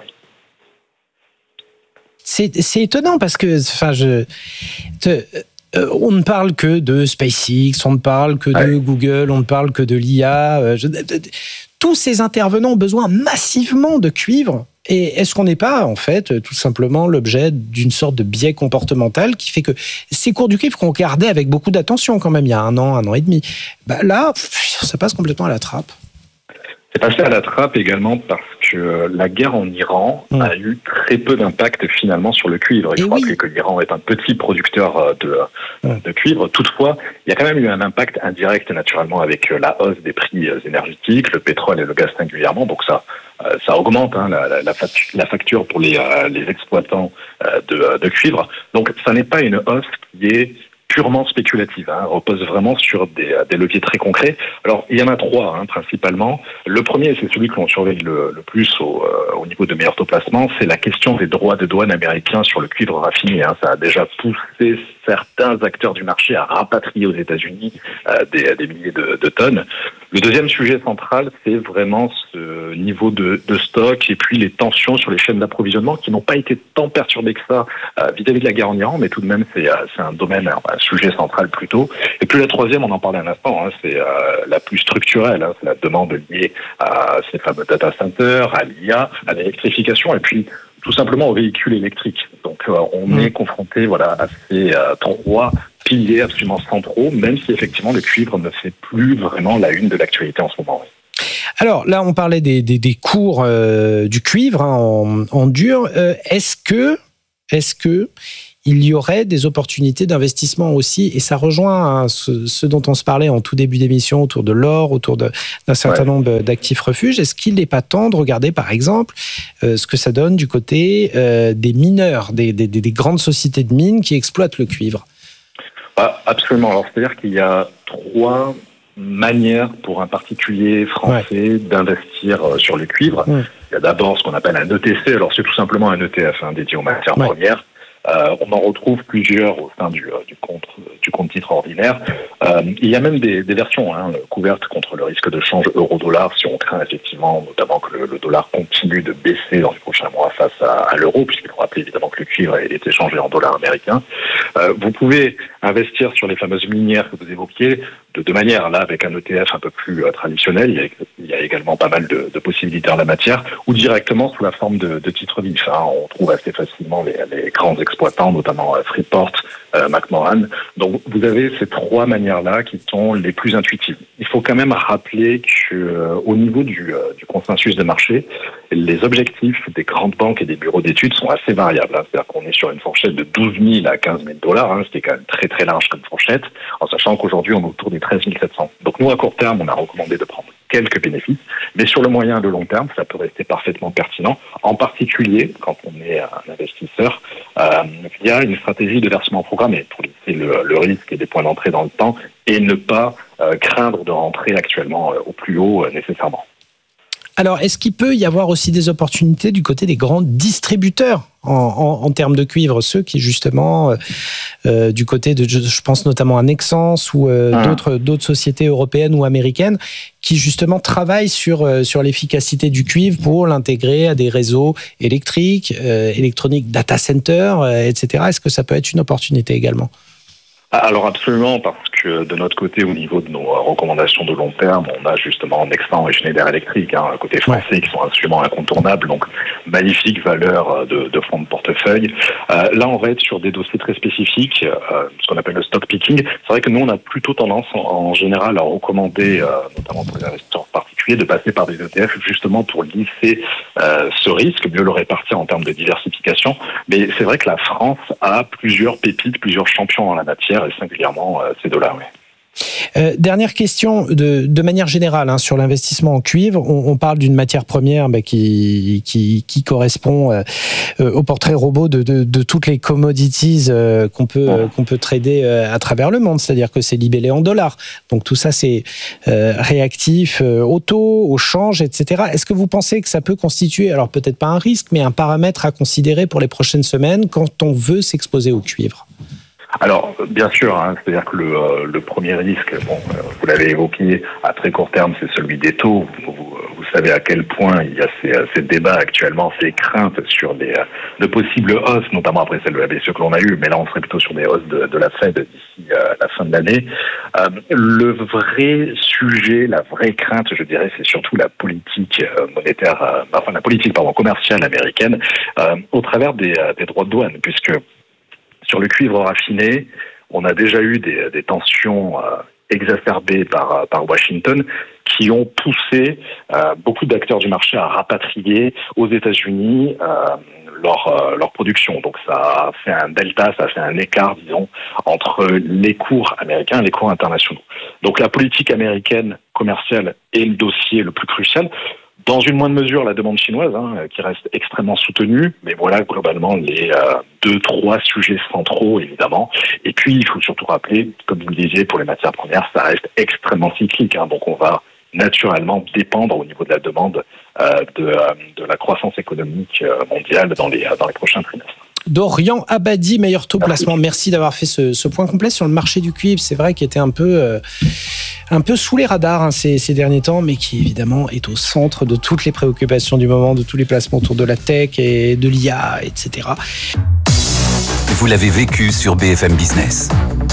C'est, c'est étonnant parce que, enfin, je, te, euh, on ne parle que de SpaceX, on ne parle que de ouais. Google, on ne parle que de l'I A. Euh, je, de, de, tous ces intervenants ont besoin massivement de cuivre. Et est-ce qu'on n'est pas, en fait, tout simplement l'objet d'une sorte de biais comportemental qui fait que ces cours du cuivre qu'on regardait avec beaucoup d'attention quand même il y a un an, un an et demi, bah là, ça passe complètement à la trappe. C'est passé à la trappe également parce que la guerre en Iran mmh. a eu très peu d'impact finalement sur le cuivre. Il faut rappeler oui. que l'Iran est un petit producteur de, mmh. de cuivre. Toutefois, il y a quand même eu un impact indirect naturellement avec la hausse des prix énergétiques, le pétrole et le gaz singulièrement. Donc ça, ça augmente hein, la, la, la facture pour les, les exploitants de, de cuivre. Donc ça n'est pas une hausse qui est purement spéculative, hein, repose vraiment sur des, des leviers très concrets. Alors, il y en a trois, hein, principalement. Le premier, c'est celui que l'on surveille le, le plus au, euh, au niveau de Meilleur Taux Placement, c'est la question des droits de douane américains sur le cuivre raffiné. Hein. Ça a déjà poussé certains acteurs du marché à rapatrier aux États-Unis euh, des, des milliers de, de tonnes. Le deuxième sujet central, c'est vraiment ce niveau de, de stock et puis les tensions sur les chaînes d'approvisionnement qui n'ont pas été tant perturbées que ça euh, vis-à-vis de la guerre en Iran, mais tout de même, c'est, euh, c'est un domaine, un sujet central plutôt. Et puis la troisième, on en parlait un instant, hein, c'est euh, la plus structurelle, hein, c'est la demande liée à ces fameux data centers, à l'I A, à l'électrification et puis tout simplement aux véhicules électriques. Donc euh, on mmh. est confronté voilà, à ces euh, trois piliers absolument centraux, même si effectivement le cuivre ne fait plus vraiment la une de l'actualité en ce moment. Alors là, on parlait des, des, des cours euh, du cuivre hein, en, en dur. Euh, est-ce que, est-ce que il y aurait des opportunités d'investissement aussi, et ça rejoint hein, ce, ce dont on se parlait en tout début d'émission autour de l'or, autour de, d'un certain ouais. nombre d'actifs refuges. Est-ce qu'il n'est pas temps de regarder, par exemple, euh, ce que ça donne du côté euh, des mineurs, des, des, des grandes sociétés de mines qui exploitent le cuivre ? Ah, absolument. Alors, c'est-à-dire qu'il y a trois manières pour un particulier français ouais. d'investir sur le cuivre. Ouais. Il y a d'abord ce qu'on appelle un E T C. Alors, c'est tout simplement un E T F hein, dédié aux matières ouais. premières. Euh, on en retrouve plusieurs au sein du, du compte du compte titre ordinaire. Euh, il y a même des, des versions hein, couvertes contre le risque de change euro-dollar si on craint effectivement notamment que le, le dollar continue de baisser dans les prochains mois face à, à l'euro, puisqu'il faut rappeler évidemment que le cuivre est échangé en dollars américains. Euh, vous pouvez investir sur les fameuses minières que vous évoquiez de deux manières. Là, avec un E T F un peu plus euh, traditionnel, il y, a, il y a également pas mal de, de possibilités en la matière, ou directement sous la forme de, de titres vifs. Hein. On trouve assez facilement les, les grands exploitants, notamment euh, Freeport, euh, McMoran. Donc, vous avez ces trois manières-là qui sont les plus intuitives. Il faut quand même rappeler que, euh, au niveau du, euh, du consensus de marché, les objectifs des grandes banques et des bureaux d'études sont assez variables. Hein. C'est-à-dire qu'on est sur une fourchette de douze mille à quinze mille dollars, hein, ce qui est quand même très très large comme fourchette, en sachant qu'aujourd'hui on est autour des treize mille sept cents. Donc nous, à court terme, on a recommandé de prendre quelques bénéfices, mais sur le moyen et le long terme, ça peut rester parfaitement pertinent, en particulier quand on est un investisseur, euh, via une stratégie de versement programmé pour limiter le, le risque et des points d'entrée dans le temps et ne pas euh, craindre de rentrer actuellement euh, au plus haut euh, nécessairement. Alors, est-ce qu'il peut y avoir aussi des opportunités du côté des grands distributeurs en, en, en termes de cuivre, ceux qui justement, euh, euh, du côté de, je, je pense notamment à Nexans ou euh, mmh. d'autres, d'autres sociétés européennes ou américaines, qui justement travaillent sur, euh, sur l'efficacité du cuivre pour l'intégrer à des réseaux électriques, euh, électroniques, data centers, euh, et cetera. Est-ce que ça peut être une opportunité également ? Alors absolument, parce que de notre côté, au niveau de nos recommandations de long terme, on a justement Nexans et Schneider Electric, hein, côté français, ouais. qui sont absolument incontournables, donc magnifique valeur de, de fonds de portefeuille. Euh, là, on va être sur des dossiers très spécifiques, euh, ce qu'on appelle le stock picking. C'est vrai que nous, on a plutôt tendance, en, en général, à recommander, euh, notamment pour les investisseurs particuliers, de passer par des E T F, justement pour lisser euh, ce risque, mieux le répartir en termes de diversification. Mais c'est vrai que la France a plusieurs pépites, plusieurs champions en la matière, et singulièrement euh, ces dollars, oui. Euh, dernière question de, de manière générale hein, sur l'investissement en cuivre. On, on parle d'une matière première bah, qui, qui, qui correspond euh, au portrait robot de, de, de toutes les commodities euh, qu'on peut, euh, qu'on peut trader euh, à travers le monde. C'est-à-dire que c'est libellé en dollars. Donc tout ça, c'est euh, réactif euh, au taux, au change, et cetera. Est-ce que vous pensez que ça peut constituer, alors peut-être pas un risque, mais un paramètre à considérer pour les prochaines semaines quand on veut s'exposer au cuivre ? Alors, bien sûr, hein, c'est-à-dire que le, euh, le premier risque, bon, euh, vous l'avez évoqué, à très court terme, c'est celui des taux. Vous, vous savez à quel point il y a ces, ces débats actuellement, ces craintes sur des, de possibles hausses, notamment après celle de la B C E que l'on a eue, mais là, on serait plutôt sur des hausses de, de la Fed d'ici euh, la fin de l'année. Euh, le vrai sujet, la vraie crainte, je dirais, c'est surtout la politique monétaire, euh, enfin la politique pardon, commerciale américaine euh, au travers des, des droits de douane, puisque sur le cuivre raffiné, on a déjà eu des, des tensions euh, exacerbées par, par Washington qui ont poussé euh, beaucoup d'acteurs du marché à rapatrier aux États-Unis euh, leur, euh, leur production. Donc ça a fait un delta, ça a fait un écart, disons, entre les cours américains et les cours internationaux. Donc la politique américaine commerciale est le dossier le plus crucial. Dans une moindre mesure, la demande chinoise, hein, qui reste extrêmement soutenue, mais voilà globalement les euh, deux, trois sujets centraux, évidemment. Et puis, il faut surtout rappeler, comme vous le disiez, pour les matières premières, ça reste extrêmement cyclique. Hein, donc, on va naturellement dépendre au niveau de la demande euh, de, euh, de la croissance économique mondiale dans les, dans les prochains trimestres. Dorian Abadi, meilleur taux placement. Merci d'avoir fait ce, ce point complet sur le marché du cuivre. C'est vrai qu'il était un peu, euh, un peu sous les radars hein, ces, ces derniers temps, mais qui évidemment est au centre de toutes les préoccupations du moment, de tous les placements autour de la tech et de l'I A, et cetera. Vous l'avez vécu sur B F M Business.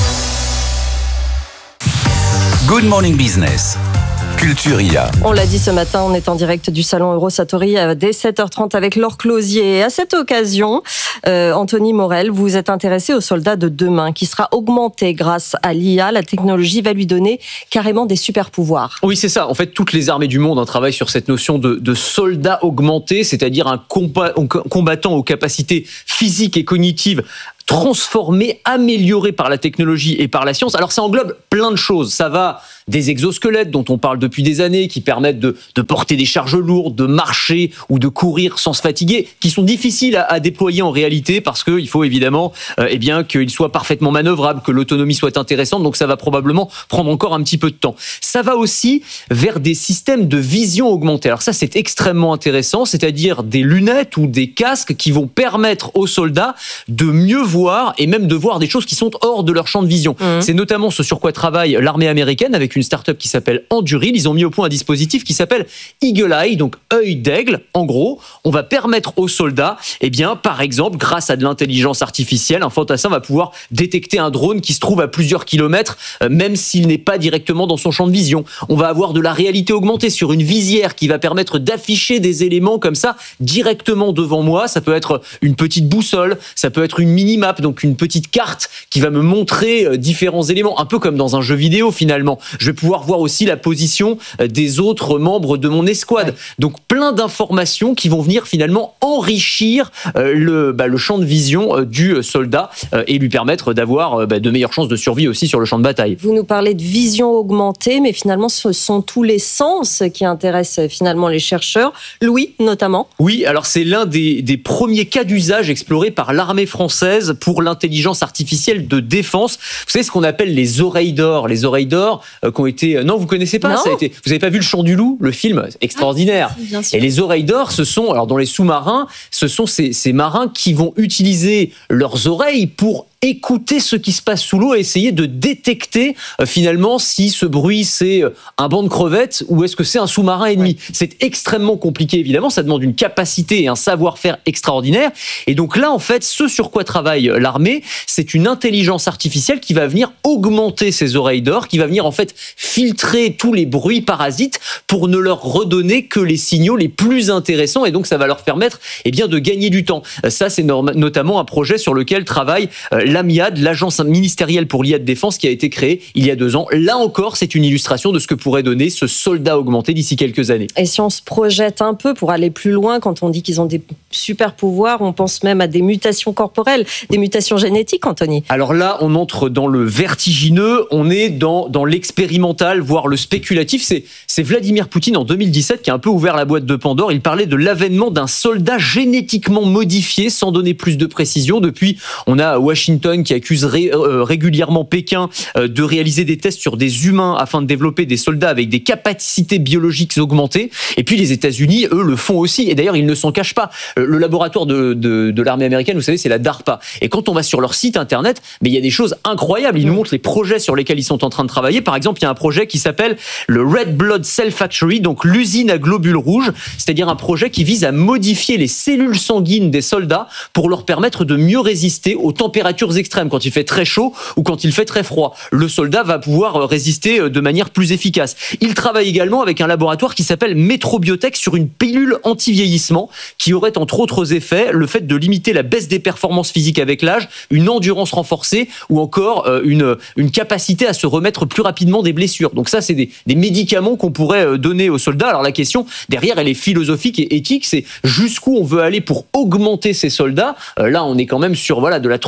Good Morning Business. Culture I A. On l'a dit ce matin, on est en direct du salon Eurosatori dès sept heures trente avec Laure Closier. Et à cette occasion, euh, Anthony Morel, vous êtes intéressé au soldat de demain qui sera augmenté grâce à l'I A. La technologie va lui donner carrément des super pouvoirs. Oui, c'est ça. En fait, toutes les armées du monde hein, travaillent sur cette notion de, de soldat augmenté, c'est-à-dire un combat, combattant aux capacités physiques et cognitives transformé, amélioré par la technologie et par la science. Alors ça englobe plein de choses. Ça va des exosquelettes dont on parle depuis des années, qui permettent de, de porter des charges lourdes, de marcher ou de courir sans se fatiguer, qui sont difficiles à, à déployer en réalité parce qu'il faut évidemment euh, eh bien, qu'ils soient parfaitement manœuvrables, que l'autonomie soit intéressante, donc ça va probablement prendre encore un petit peu de temps. Ça va aussi vers des systèmes de vision augmentée. Alors ça, c'est extrêmement intéressant, c'est-à-dire des lunettes ou des casques qui vont permettre aux soldats de mieux voir et même de voir des choses qui sont hors de leur champ de vision. Mmh. C'est notamment ce sur quoi travaille l'armée américaine avec une start-up qui s'appelle Anduril. Ils ont mis au point un dispositif qui s'appelle Eagle Eye, donc œil d'aigle. En gros, on va permettre aux soldats, eh bien, par exemple, grâce à de l'intelligence artificielle, un fantassin va pouvoir détecter un drone qui se trouve à plusieurs kilomètres, euh, même s'il n'est pas directement dans son champ de vision. On va avoir de la réalité augmentée sur une visière qui va permettre d'afficher des éléments comme ça directement devant moi. Ça peut être une petite boussole, ça peut être une mini-map, donc une petite carte qui va me montrer euh, différents éléments, un peu comme dans un jeu vidéo finalement. Je vais pouvoir voir aussi la position des autres membres de mon escouade. Ouais. Donc plein d'informations qui vont venir finalement enrichir euh, le, bah, le champ de vision euh, du soldat euh, et lui permettre d'avoir euh, bah, de meilleures chances de survie aussi sur le champ de bataille. Vous nous parlez de vision augmentée, mais finalement ce sont tous les sens qui intéressent finalement les chercheurs. Louis notamment. Oui, alors c'est l'un des, des premiers cas d'usage explorés par l'armée française pour l'intelligence artificielle de défense. Vous savez ce qu'on appelle les oreilles d'or. Les oreilles d'or euh, qui ont été... Non, vous connaissez pas ça a été... Vous n'avez pas vu Le Chant du Loup, le film extraordinaire. Ah, bien sûr. Et les oreilles d'or, ce sont, alors dans les sous-marins, ce sont ces, ces marins qui vont utiliser leurs oreilles pour écouter ce qui se passe sous l'eau et essayer de détecter euh, finalement si ce bruit c'est un banc de crevettes ou est-ce que c'est un sous-marin ennemi. Ouais. C'est extrêmement compliqué évidemment, ça demande une capacité et un savoir-faire extraordinaire. Et donc là en fait, ce sur quoi travaille l'armée, c'est une intelligence artificielle qui va venir augmenter ces oreilles d'or, qui va venir en fait filtrer tous les bruits parasites pour ne leur redonner que les signaux les plus intéressants et donc ça va leur permettre eh bien, de gagner du temps. Ça c'est norm- notamment un projet sur lequel travaille euh, l'AMIAD, l'agence ministérielle pour l'I A de défense qui a été créée il y a deux ans. Là encore, c'est une illustration de ce que pourrait donner ce soldat augmenté d'ici quelques années. Et si on se projette un peu pour aller plus loin, quand on dit qu'ils ont des super pouvoirs, on pense même à des mutations corporelles, des mutations génétiques, Anthony. Alors là, on entre dans le vertigineux, on est dans, dans l'expérimental, voire le spéculatif. C'est, c'est Vladimir Poutine en deux mille dix-sept qui a un peu ouvert la boîte de Pandore. Il parlait de l'avènement d'un soldat génétiquement modifié, sans donner plus de précision. Depuis, on a Washington qui accuse ré, euh, régulièrement Pékin euh, de réaliser des tests sur des humains afin de développer des soldats avec des capacités biologiques augmentées. Et puis les États-Unis, eux, le font aussi. Et d'ailleurs, ils ne s'en cachent pas. Euh, le laboratoire de, de, de l'armée américaine, vous savez, c'est la DARPA. Et quand on va sur leur site internet, mais il y a des choses incroyables. Ils nous montrent les projets sur lesquels ils sont en train de travailler. Par exemple, il y a un projet qui s'appelle le Red Blood Cell Factory, donc l'usine à globules rouges. C'est-à-dire un projet qui vise à modifier les cellules sanguines des soldats pour leur permettre de mieux résister aux températures extrêmes, quand il fait très chaud ou quand il fait très froid. Le soldat va pouvoir résister de manière plus efficace. Il travaille également avec un laboratoire qui s'appelle Metrobiotech sur une pilule anti-vieillissement qui aurait entre autres effets le fait de limiter la baisse des performances physiques avec l'âge, une endurance renforcée ou encore une, une capacité à se remettre plus rapidement des blessures. Donc ça, c'est des, des médicaments qu'on pourrait donner aux soldats. Alors la question derrière, elle est philosophique et éthique, c'est jusqu'où on veut aller pour augmenter ces soldats. Là, on est quand même sur voilà, de la transformation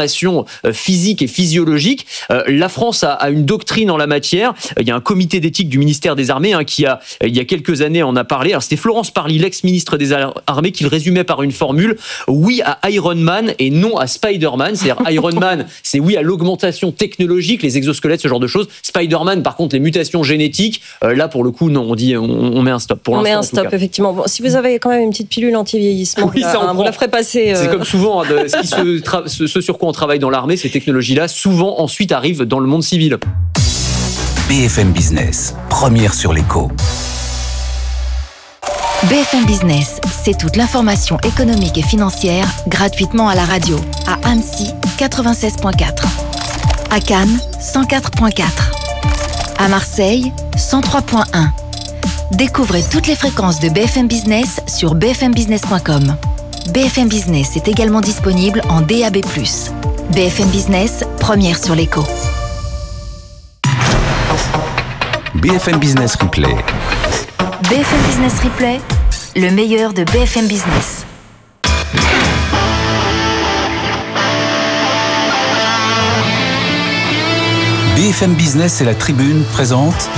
transformation euh, physique et physiologique. Euh, la France a, a une doctrine en la matière. Il y a un comité d'éthique du ministère des Armées hein, qui a, il y a quelques années, en a parlé. Alors c'était Florence Parly, l'ex-ministre des Armées, qui le résumait par une formule: oui à Iron Man et non à Spider-Man. C'est-à-dire Iron Man, c'est oui à l'augmentation technologique, les exosquelettes, ce genre de choses. Spider-Man, par contre, les mutations génétiques, euh, là pour le coup, non, on dit, on, on met un stop. Pour on met un en stop, cas. effectivement. Bon, si vous avez quand même une petite pilule anti-vieillissement, oui, ça hein, vous la ferez passer. Euh... C'est comme souvent, hein, de, ce, qui se tra- ce, ce sur quoi on travaille dans l'armée, ces technologies-là, souvent ensuite arrivent dans le monde civil. B F M Business, première sur l'écho. B F M Business, c'est toute l'information économique et financière gratuitement à la radio. À Annecy, quatre-vingt-seize virgule quatre. À Cannes, cent quatre virgule quatre. À Marseille, cent trois virgule un. Découvrez toutes les fréquences de B F M Business sur b f m business point com. B F M Business est également disponible en D A B plus. B F M Business, première sur l'écho. B F M Business Replay. B F M Business Replay, le meilleur de B F M Business. B F M Business et la Tribune présentent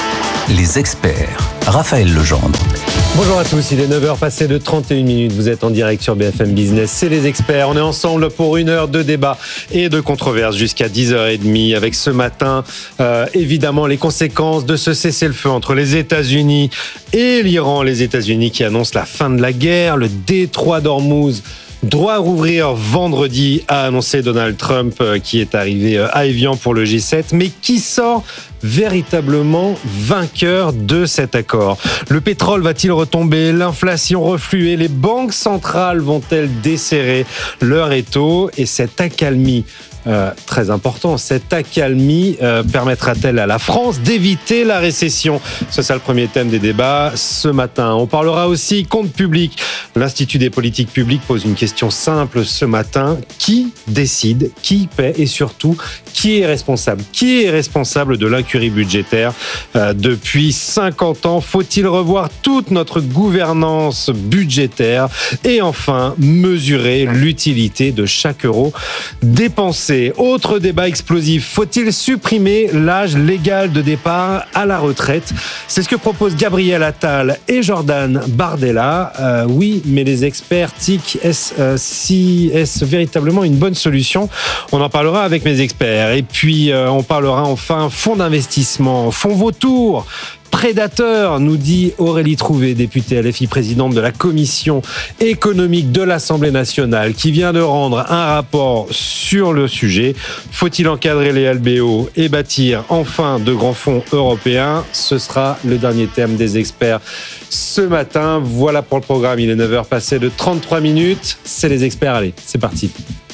les experts. Raphaël Legendre. Bonjour à tous, il est neuf heures passées de trente et une minutes. Vous êtes en direct sur B F M Business, c'est les experts. On est ensemble pour une heure de débat et de controverse jusqu'à dix heures trente avec ce matin, euh, évidemment, les conséquences de ce cessez-le-feu entre les États-Unis et l'Iran. Les États-Unis qui annoncent la fin de la guerre, le détroit d'Ormuz doit rouvrir vendredi, a annoncé Donald Trump, qui est arrivé à Évian pour le G sept, mais qui sort véritablement vainqueur de cet accord. Le pétrole va-t-il retomber? L'inflation refluer? Les banques centrales vont-elles desserrer leur étau? Et cette accalmie Euh, très important, cette accalmie euh, permettra-t-elle à la France d'éviter la récession? Ce sera le premier thème des débats ce matin. On parlera aussi compte public. L'Institut des politiques publiques pose une question simple ce matin. Qui décide? Qui paie? Et surtout, qui est responsable? Qui est responsable de l'incurie budgétaire euh, depuis cinquante ans? Faut-il revoir toute notre gouvernance budgétaire? Et enfin, mesurer l'utilité de chaque euro dépensé. Autre débat explosif, faut-il supprimer l'âge légal de départ à la retraite? C'est ce que proposent Gabriel Attal et Jordan Bardella. Euh, oui, mais les experts T I C, est-ce, euh, si, est-ce véritablement une bonne solution? On en parlera avec mes experts. Et puis, euh, on parlera enfin fonds d'investissement, fonds vautours, prédateur, nous dit Aurélie Trouvé, députée L F I, présidente de la commission économique de l'Assemblée nationale, qui vient de rendre un rapport sur le sujet. Faut-il encadrer les L B O et bâtir enfin de grands fonds européens? Ce sera le dernier thème des experts ce matin. Voilà pour le programme, il est neuf heures passées de trente-trois minutes. C'est les experts, allez, c'est parti.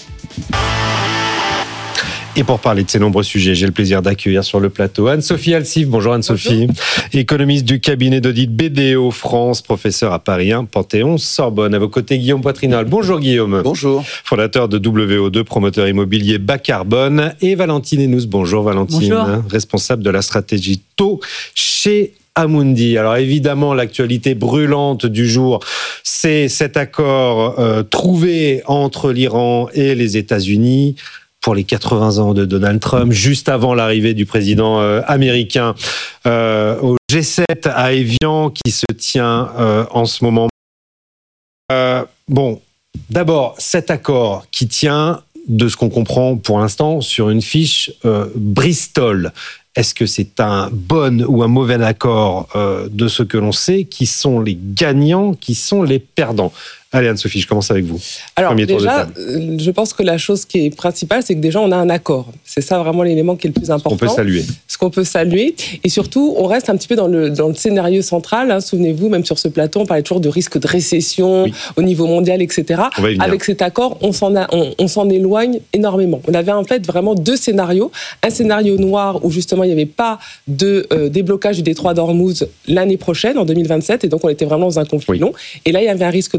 Et pour parler de ces nombreux sujets, j'ai le plaisir d'accueillir sur le plateau Anne-Sophie Alsif. Bonjour Anne-Sophie. Bonjour. Économiste du cabinet d'audit B D O France, professeur à Paris un, Panthéon, Sorbonne. À vos côtés, Guillaume Poitrinal. Bonjour Guillaume. Bonjour. Fondateur de W O deux, promoteur immobilier bas carbone. Et Valentine Henous. Bonjour Valentine. Bonjour. Responsable de la stratégie taux chez Amundi. Alors évidemment, l'actualité brûlante du jour, c'est cet accord euh, trouvé entre l'Iran et les États-Unis pour les quatre-vingts ans de Donald Trump, juste avant l'arrivée du président euh, américain euh, au G sept à Évian, qui se tient euh, en ce moment. Euh, bon, d'abord, cet accord qui tient, de ce qu'on comprend pour l'instant, sur une fiche euh, Bristol. Est-ce que c'est un bon ou un mauvais accord euh, de ce que l'on sait? Qui sont les gagnants? Qui sont les perdants? Allez Anne-Sophie, je commence avec vous. Alors Premier déjà, je pense que la chose qui est principale, c'est que déjà on a un accord. C'est ça vraiment l'élément qui est le plus important. Ce qu'on peut saluer. Ce qu'on peut saluer. Et surtout, on reste un petit peu dans le, dans le scénario central. Hein. Souvenez-vous, même sur ce plateau, on parlait toujours de risque de récession oui. au niveau mondial, et cetera. Avec cet accord, on s'en, a, on, on s'en éloigne énormément. On avait en fait vraiment deux scénarios. Un scénario noir où justement il n'y avait pas de euh, déblocage du détroit d'Ormuz l'année prochaine, en deux mille vingt-sept. Et donc on était vraiment dans un conflit oui. long. Et là, il y avait un risque de récession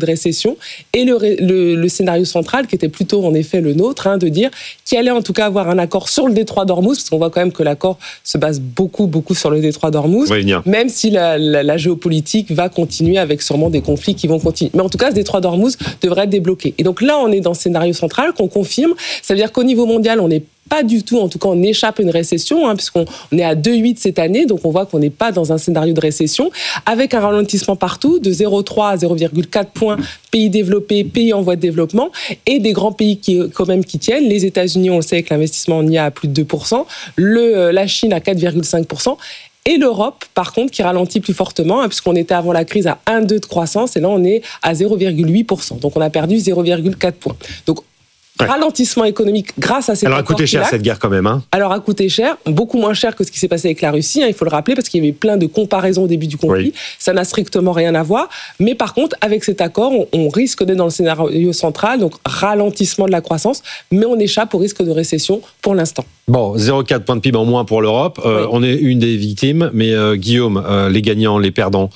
récession, et le, le, le scénario central qui était plutôt en effet le nôtre, hein, de dire qu'il allait en tout cas avoir un accord sur le détroit d'Ormuz, parce qu'on voit quand même que l'accord se base beaucoup, beaucoup sur le détroit d'Ormuz, même si la, la, la géopolitique va continuer avec sûrement des conflits qui vont continuer. Mais en tout cas, ce détroit d'Ormuz devrait être débloqué. Et donc là, on est dans le scénario central qu'on confirme. Ça veut dire qu'au niveau mondial, on n'est pas du tout, en tout cas, on échappe à une récession, hein, puisqu'on on est à deux virgule huit cette année, donc on voit qu'on n'est pas dans un scénario de récession, avec un ralentissement partout, de zéro virgule trois à zéro virgule quatre points, pays développés, pays en voie de développement, et des grands pays qui, quand même, qui tiennent. Les États-Unis, on le sait, que l'investissement en y a à plus de deux pour cent, le, la Chine à quatre virgule cinq pour cent, et l'Europe, par contre, qui ralentit plus fortement, hein, puisqu'on était avant la crise à un virgule deux de croissance, et là, on est à zéro virgule huit pour cent. Donc, on a perdu zéro virgule quatre points. Donc, Ouais. ralentissement économique grâce à cette Alors, a coûté cher cette guerre quand même. Hein. Alors, a coûté cher, beaucoup moins cher que ce qui s'est passé avec la Russie, hein, il faut le rappeler, parce qu'il y avait plein de comparaisons au début du conflit. Oui. Ça n'a strictement rien à voir. Mais par contre, avec cet accord, on, on risque d'être dans le scénario central, donc ralentissement de la croissance, mais on échappe au risque de récession pour l'instant. Bon, zéro virgule quatre points de P I B en moins pour l'Europe. Euh, oui. On est une des victimes, mais euh, Guillaume, euh, les gagnants, les perdants.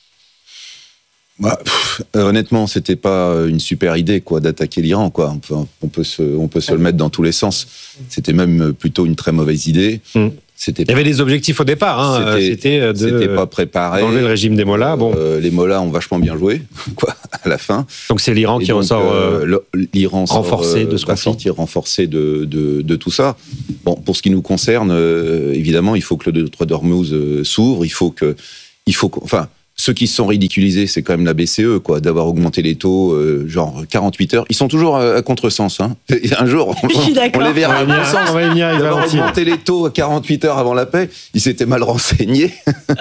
Bah, pff, honnêtement, c'était pas une super idée, quoi, d'attaquer l'Iran, quoi. On peut, on peut se, on peut se le mettre dans tous les sens. C'était même plutôt une très mauvaise idée. Mmh. C'était Il y avait des objectifs au départ, hein. C'était, c'était de c'était pas préparé. Enlever le régime des mollahs. Bon, euh, les mollahs ont vachement bien joué, quoi, à la fin. Donc c'est l'Iran Et qui donc, en sort euh, l'Iran renforcé sort, de ce va sortir renforcé de, de, de tout ça. Bon, pour ce qui nous concerne, euh, évidemment, il faut que le détroit d'Ormuz euh, s'ouvre. Il faut que, il faut, que, enfin. Ceux qui se sont ridiculisés, c'est quand même la B C E, quoi, d'avoir augmenté les taux, euh, genre quarante-huit heures. Ils sont toujours à, à contresens, hein. Un jour, on, on les verra à contresens. On va y venir, d'avoir augmenté les taux à quarante-huit heures avant la paix. Ils s'étaient mal renseignés.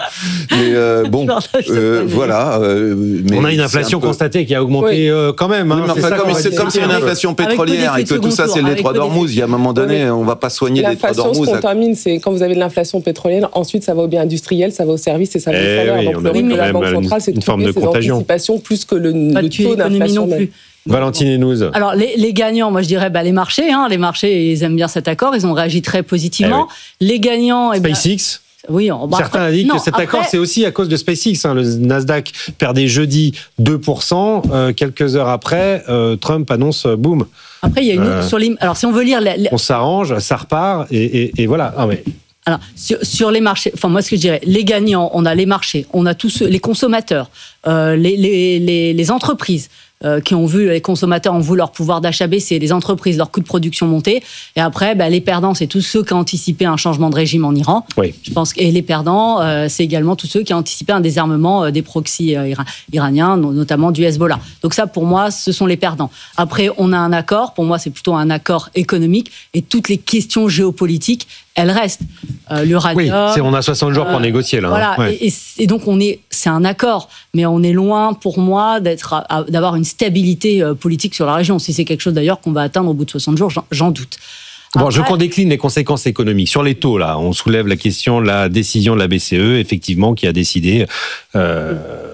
Mais euh, bon, euh, voilà. Euh, mais on a une inflation peu... constatée qui a augmenté oui. euh, quand même. Hein. Oui, c'est enfin, comme, c'est comme c'est une inflation pétrolière et que tout ça, c'est le détroit d'Ormuz. Il y a un moment donné, on ne va pas soigner le détroit d'Ormuz. L'inflation, ce qu'on termine, c'est quand vous avez de l'inflation pétrolière, ensuite ça va au bien industriel, ça va au service et ça va au salaire. Donc le rythme de la Banque centrale, c'est une forme de contagion. Plus que le, le taux d'inflation non plus. Valentine Hénouz. Alors les, les gagnants, moi je dirais bah, les marchés. Hein, les marchés, ils aiment bien cet accord, ils ont réagi très positivement. Eh oui. Les gagnants, eh SpaceX. Ben, oui, on, bah, certains indiquent non, que cet après, accord, c'est aussi à cause de SpaceX. Hein. Le Nasdaq perdait jeudi deux pour cent. Euh, quelques heures après, euh, Trump annonce euh, boum. Après, il y a une autre euh, sur les. Alors si on veut lire, les, les... on s'arrange, ça repart et, et, et voilà. Ah, mais... Alors, sur, sur les marchés, enfin moi ce que je dirais, les gagnants, on a les marchés, on a tous ceux, les consommateurs, euh, les, les, les, les entreprises euh, qui ont vu, les consommateurs ont vu leur pouvoir d'achat baisser, les entreprises, leur coût de production monter. Et après, bah, les perdants, c'est tous ceux qui ont anticipé un changement de régime en Iran. Oui. Je pense que, et les perdants, euh, c'est également tous ceux qui ont anticipé un désarmement euh, des proxys euh, iraniens, notamment du Hezbollah. Donc ça, pour moi, ce sont les perdants. Après, on a un accord. Pour moi, c'est plutôt un accord économique. Et toutes les questions géopolitiques, elles restent. Euh, l'uranium. Oui, c'est, on a soixante jours pour euh, négocier là. Voilà, ouais. et, et, et donc on est, c'est un accord, mais on est loin, pour moi, d'être, à, d'avoir une stabilité euh, politique sur la région. Si c'est quelque chose d'ailleurs qu'on va atteindre au bout de soixante jours, j'en, j'en doute. Bon, Après, je veux qu'on décline les conséquences économiques. Sur les taux, là, on soulève la question de la décision de la B C E, effectivement, qui a décidé euh,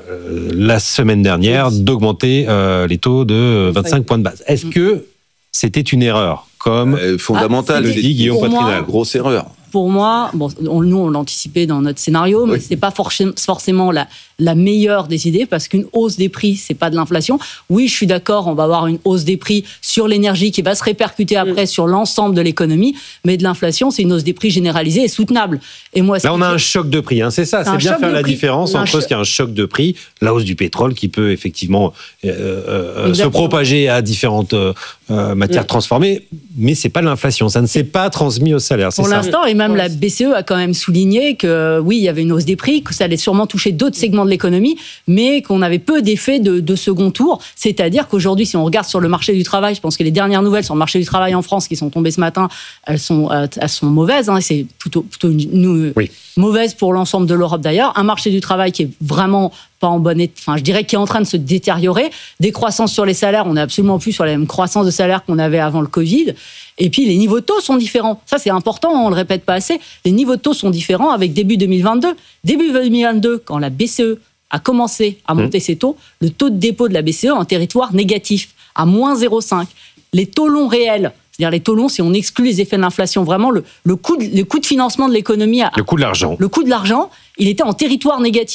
la semaine dernière d'augmenter euh, les taux de vingt-cinq points de base. Est-ce que c'était une erreur comme euh, fondamentale, ah, le dit Guillaume Poitrinal? Grosse erreur. Pour moi, bon, on, nous on l'anticipait dans notre scénario, mais oui. c'est pas forcément la, la meilleure des idées parce qu'une hausse des prix, c'est pas de l'inflation. Oui, je suis d'accord, on va avoir une hausse des prix sur l'énergie qui va se répercuter après oui. sur l'ensemble de l'économie, mais de l'inflation, c'est une hausse des prix généralisée et soutenable. Et moi, là, on a un choc de prix, hein, c'est ça, c'est, c'est bien faire la prix. différence entre ce qui est un choc de prix, la hausse du pétrole qui peut effectivement euh, euh, se propager à différentes euh, matières oui. transformées, mais c'est pas de l'inflation, ça ne s'est pas transmis au salaire. C'est Pour ça. l'instant, et même la B C E a quand même souligné que oui, il y avait une hausse des prix, que ça allait sûrement toucher d'autres segments de l'économie, mais qu'on avait peu d'effets de, de second tour. C'est-à-dire qu'aujourd'hui, si on regarde sur le marché du travail, je pense que les dernières nouvelles sur le marché du travail en France qui sont tombées ce matin, elles sont, elles sont mauvaises. Hein, c'est plutôt, plutôt une, une, oui. mauvaise pour l'ensemble de l'Europe d'ailleurs. Un marché du travail qui est vraiment pas en bonne état, enfin je dirais qui est en train de se détériorer. Des croissances sur les salaires, on n'est absolument plus sur la même croissance de salaire qu'on avait avant le Covid. Et puis les niveaux de taux sont différents. Ça c'est important, on le répète pas assez. Les niveaux de taux sont différents avec début deux mille vingt-deux. Début deux mille vingt-deux, quand la B C E a commencé à monter mmh. ses taux, le taux de dépôt de la B C E en territoire négatif, à moins zéro virgule cinq. Les taux longs réels, c'est-à-dire les taux longs, si on exclut les effets de l'inflation, vraiment le, le, coût, de, le coût de financement de l'économie... A, le coût de l'argent. Le coût de l'argent, il était en territoire négatif.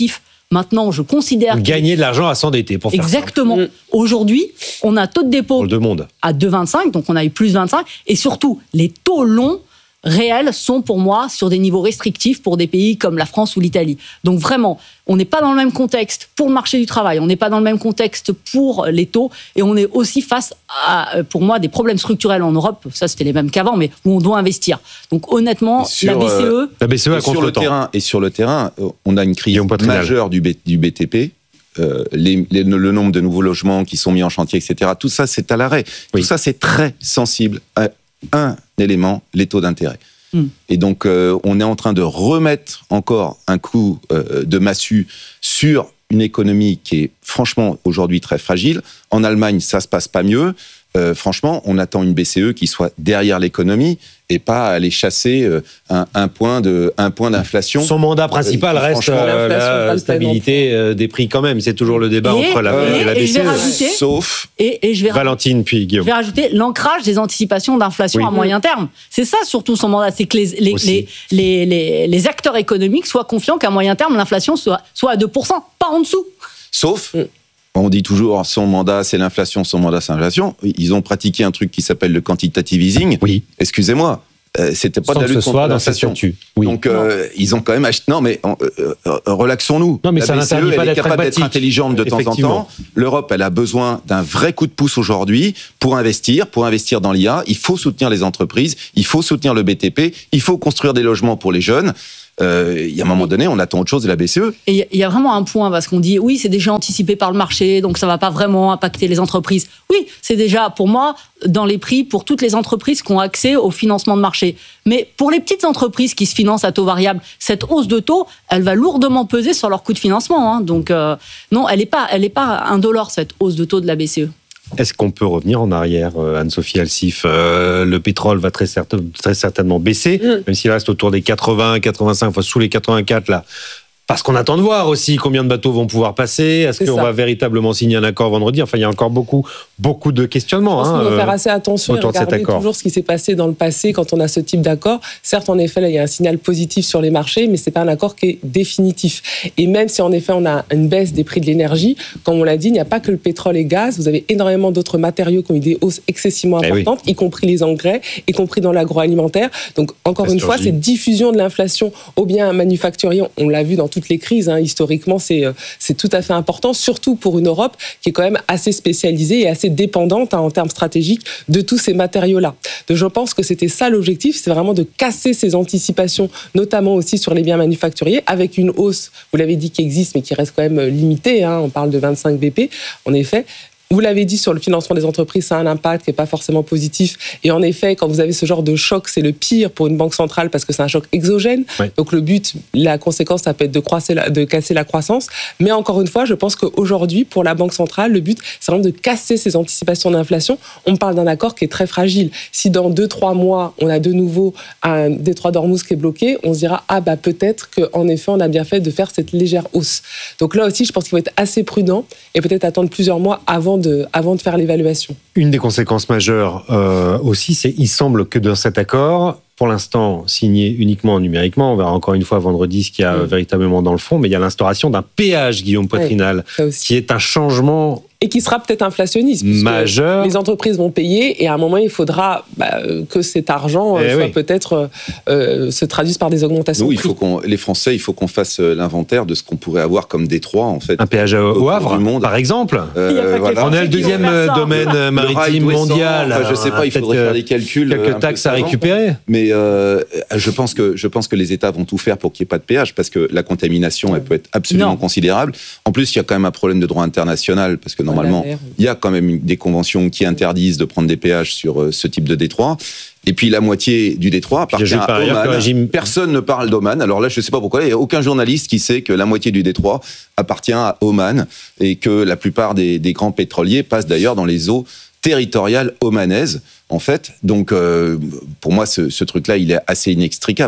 Maintenant, je considère... Gagner de l'argent à s'endetter, pour faire Exactement. Simple. Aujourd'hui, on a un taux de dépôt de monde. à deux virgule vingt-cinq, donc on a eu plus vingt-cinq, et surtout, les taux longs réels sont pour moi sur des niveaux restrictifs pour des pays comme la France ou l'Italie. Donc vraiment, on n'est pas dans le même contexte pour le marché du travail, on n'est pas dans le même contexte pour les taux, et on est aussi face à, pour moi, des problèmes structurels en Europe, ça c'était les mêmes qu'avant, mais où on doit investir. Donc honnêtement, sur, la B C E... Euh, la B C E a sur le terrain, et sur le terrain, on a une crise majeure du, B, du B T P, euh, les, les, le nombre de nouveaux logements qui sont mis en chantier, et cetera. Tout ça, c'est à l'arrêt. Oui. Tout ça, c'est très sensible à un élément, les taux d'intérêt. Mmh. Et donc, euh, on est en train de remettre encore un coup euh, de massue sur une économie qui est franchement aujourd'hui très fragile. En Allemagne, ça se passe pas mieux. Euh, franchement, on attend une B C E qui soit derrière l'économie et pas aller chasser euh, un, un point de, un point d'inflation. Son mandat principal euh, reste euh, la stabilité euh, des prix quand même. C'est toujours le débat et, entre la et, et la B C E. Rajouter, Sauf et, et je vais Valentine puis Guillaume. Je vais rajouter l'ancrage des anticipations d'inflation oui. à moyen terme. C'est ça surtout son mandat, c'est que les, les, les, les, les, les acteurs économiques soient confiants qu'à moyen terme l'inflation soit, soit à deux pour cent, pas en dessous. Sauf... Mm. On dit toujours son mandat c'est l'inflation, son mandat c'est l'inflation. Ils ont pratiqué un truc qui s'appelle le quantitative easing. Oui. Excusez-moi, euh, c'était pas Sans de la lutte contre l'inflation. Oui. Donc euh, ils ont quand même acheté. Non mais euh, euh, relaxons-nous. Non mais la ça B C E, n'interdit pas elle est d'être capable d'être intelligente de temps en temps. L'Europe elle a besoin d'un vrai coup de pouce aujourd'hui pour investir, pour investir dans l'I A. Il faut soutenir les entreprises, il faut soutenir le B T P, il faut construire des logements pour les jeunes. Euh, il y a un moment donné, on attend autre chose de la B C E. Et il y a vraiment un point, parce qu'on dit, oui, c'est déjà anticipé par le marché, donc ça ne va pas vraiment impacter les entreprises. Oui, c'est déjà, pour moi, dans les prix pour toutes les entreprises qui ont accès au financement de marché. Mais pour les petites entreprises qui se financent à taux variable, cette hausse de taux, elle va lourdement peser sur leur coût de financement. Hein. Donc, euh, non, elle n'est pas, elle n'est pas indolore, cette hausse de taux de la B C E. Est-ce qu'on peut revenir en arrière, Anne-Sophie Alsif? euh, Le pétrole va très, certain, très certainement baisser, mmh. même s'il reste autour des quatre-vingts, quatre-vingt-cinq, enfin sous les quatre-vingt-quatre là. Parce qu'on attend de voir aussi combien de bateaux vont pouvoir passer. Est-ce qu'on va véritablement signer un accord vendredi? Enfin, il y a encore beaucoup, beaucoup de questionnements. Je pense hein, qu'il faut faire assez attention et regarder toujours ce qui s'est passé dans le passé quand on a ce type d'accord. Certes, en effet, là, il y a un signal positif sur les marchés, mais c'est pas un accord qui est définitif. Et même si, en effet, on a une baisse des prix de l'énergie, comme on l'a dit, il n'y a pas que le pétrole et le gaz. Vous avez énormément d'autres matériaux qui ont eu des hausses excessivement importantes, eh oui. y compris les engrais, y compris dans l'agroalimentaire. Donc, encore une fois, cette diffusion de l'inflation aux biens manufacturiers, on l'a vu dans toutes les crises, hein, historiquement, c'est, c'est tout à fait important, surtout pour une Europe qui est quand même assez spécialisée et assez dépendante hein, en termes stratégiques de tous ces matériaux-là. Donc je pense que c'était ça l'objectif, c'est vraiment de casser ces anticipations, notamment aussi sur les biens manufacturiers, avec une hausse, vous l'avez dit, qui existe, mais qui reste quand même limitée, hein, on parle de vingt-cinq B P, en effet. Vous l'avez dit, sur le financement des entreprises, ça a un impact qui n'est pas forcément positif. Et en effet, quand vous avez ce genre de choc, c'est le pire pour une banque centrale parce que c'est un choc exogène. Oui. Donc le but, la conséquence, ça peut être de, croiser la, de casser la croissance. Mais encore une fois, je pense qu'aujourd'hui, pour la banque centrale, le but, c'est vraiment de casser ces anticipations d'inflation. On parle d'un accord qui est très fragile. Si dans deux, trois mois, on a de nouveau un détroit d'Ormuz qui est bloqué, on se dira, ah bah peut-être qu'en effet, on a bien fait de faire cette légère hausse. Donc là aussi, je pense qu'il faut être assez prudent et peut-être attendre plusieurs mois avant De, avant de faire l'évaluation. Une des conséquences majeures euh, aussi, c'est il semble que dans cet accord, pour l'instant signé uniquement numériquement, on verra encore une fois vendredi ce qu'il y a mmh. véritablement dans le fond, mais il y a l'instauration d'un péage, Guillaume Poitrinal, oui, qui est un changement... Et qui sera peut-être inflationniste. Majeur. Les entreprises vont payer et à un moment, il faudra bah, que cet argent eh soit oui. peut-être euh, se traduise par des augmentations. Nous, il faut qu'on, les Français, il faut qu'on fasse l'inventaire de ce qu'on pourrait avoir comme détroit, en fait. Un péage au, au Havre, par exemple. Euh, voilà. On est le deuxième domaine maritime le mondial. Enfin, je sais pas, il faudrait faire des calculs. Quelques taxes à récupérer. Mais euh, je pense que je pense que les États vont tout faire pour qu'il n'y ait pas de péage, parce que la contamination, elle peut être absolument non. considérable. En plus, il y a quand même un problème de droit international, parce que normalement, il y a quand même des conventions qui interdisent de prendre des péages sur ce type de détroit. Et puis la moitié du détroit appartient à Oman. Régime... Personne ne parle d'Oman. Alors là, je ne sais pas pourquoi, il n'y a aucun journaliste qui sait que la moitié du détroit appartient à Oman et que la plupart des, des grands pétroliers passent d'ailleurs dans les eaux territoriales omanaises, en fait. Donc, euh, pour moi, ce, ce truc-là, il est assez inextricable.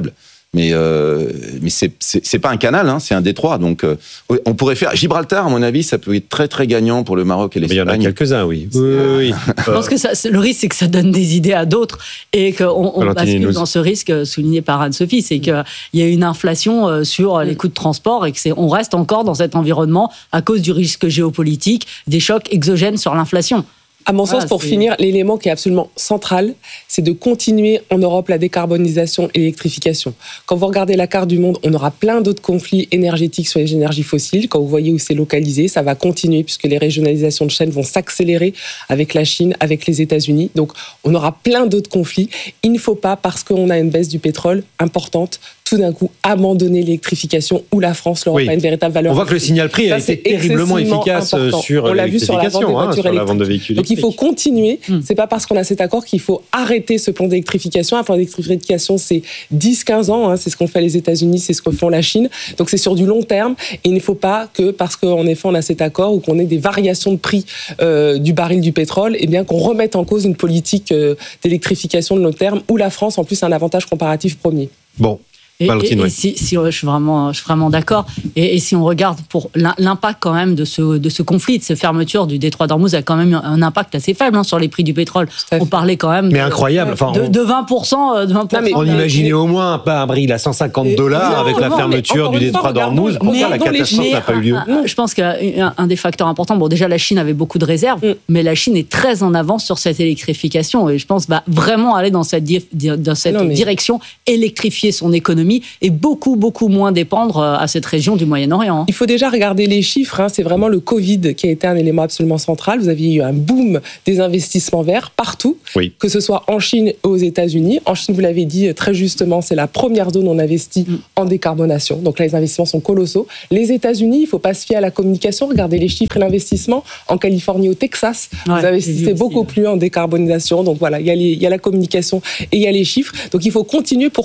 Mais, euh, mais c'est, c'est, c'est pas un canal, hein, c'est un détroit. Donc, euh, on pourrait faire Gibraltar, à mon avis, ça peut être très très gagnant pour le Maroc et l'Espagne. Il y en a quelques-uns, oui. oui, oui, oui. Je pense que ça, le risque, c'est que ça donne des idées à d'autres et qu'on on bascule dans ce risque souligné par Anne-Sophie, c'est qu'il y a une inflation sur les coûts de transport et que c'est, on reste encore dans cet environnement à cause du risque géopolitique, des chocs exogènes sur l'inflation. À mon voilà, sens, pour c'est... finir, l'élément qui est absolument central, c'est de continuer en Europe la décarbonisation et l'électrification. Quand vous regardez la carte du monde, on aura plein d'autres conflits énergétiques sur les énergies fossiles. Quand vous voyez où c'est localisé, ça va continuer puisque les régionalisations de chaînes vont s'accélérer avec la Chine, avec les États-Unis. Donc, on aura plein d'autres conflits. Il ne faut pas, parce qu'on a une baisse du pétrole importante, tout d'un coup abandonner l'électrification où la France n'aura oui. pas une véritable valeur. On voit que le signal prix a été terriblement efficace important. sur On l'a vu sur la vente des voitures hein, sur la vente de véhicules Donc il faut continuer. Hum. C'est pas parce qu'on a cet accord qu'il faut arrêter ce plan d'électrification. Un plan d'électrification, c'est dix à quinze ans. Hein, c'est ce qu'ont fait les États-Unis, c'est ce que font la Chine. Donc c'est sur du long terme. Et il ne faut pas que, parce qu'en effet on a cet accord ou qu'on ait des variations de prix euh, du baril du pétrole, et bien qu'on remette en cause une politique euh, d'électrification de long terme où la France, en plus, a un avantage comparatif premier. Bon. Et, et, et si, si je suis vraiment, je suis vraiment d'accord. Et, et si on regarde pour l'impact quand même de ce de ce conflit, de cette fermeture du détroit d'Ormuz a quand même un impact assez faible hein, sur les prix du pétrole. On parlait quand même. Mais de, incroyable. Enfin, de, on, de vingt pour cent, de vingt pour cent. Non, mais, on imaginait au moins pas un baril à cent cinquante dollars avec la fermeture du détroit d'Ormuz. Pourquoi la catastrophe n'a pas eu lieu? Je pense qu'un un des facteurs importants. Bon, déjà la Chine avait beaucoup de réserves, mm. mais la Chine est très en avance sur cette électrification et je pense va vraiment aller dans cette dans cette non, mais... direction, électrifier son économie et beaucoup beaucoup moins dépendre à cette région du Moyen-Orient. Il faut déjà regarder les chiffres. Hein. C'est vraiment le Covid qui a été un élément absolument central. Vous aviez eu un boom des investissements verts partout, oui. que ce soit en Chine ou aux États-Unis. En Chine, vous l'avez dit très justement, c'est la première zone où on investit mm. en décarbonation. Donc là, les investissements sont colossaux. Les États-Unis, il ne faut pas se fier à la communication. Regardez les chiffres et l'investissement. En Californie, au Texas, ouais, vous investissez beaucoup aussi, plus ouais. en décarbonisation. Donc voilà, il y a les, il y a la communication et il y a les chiffres. Donc il faut continuer pour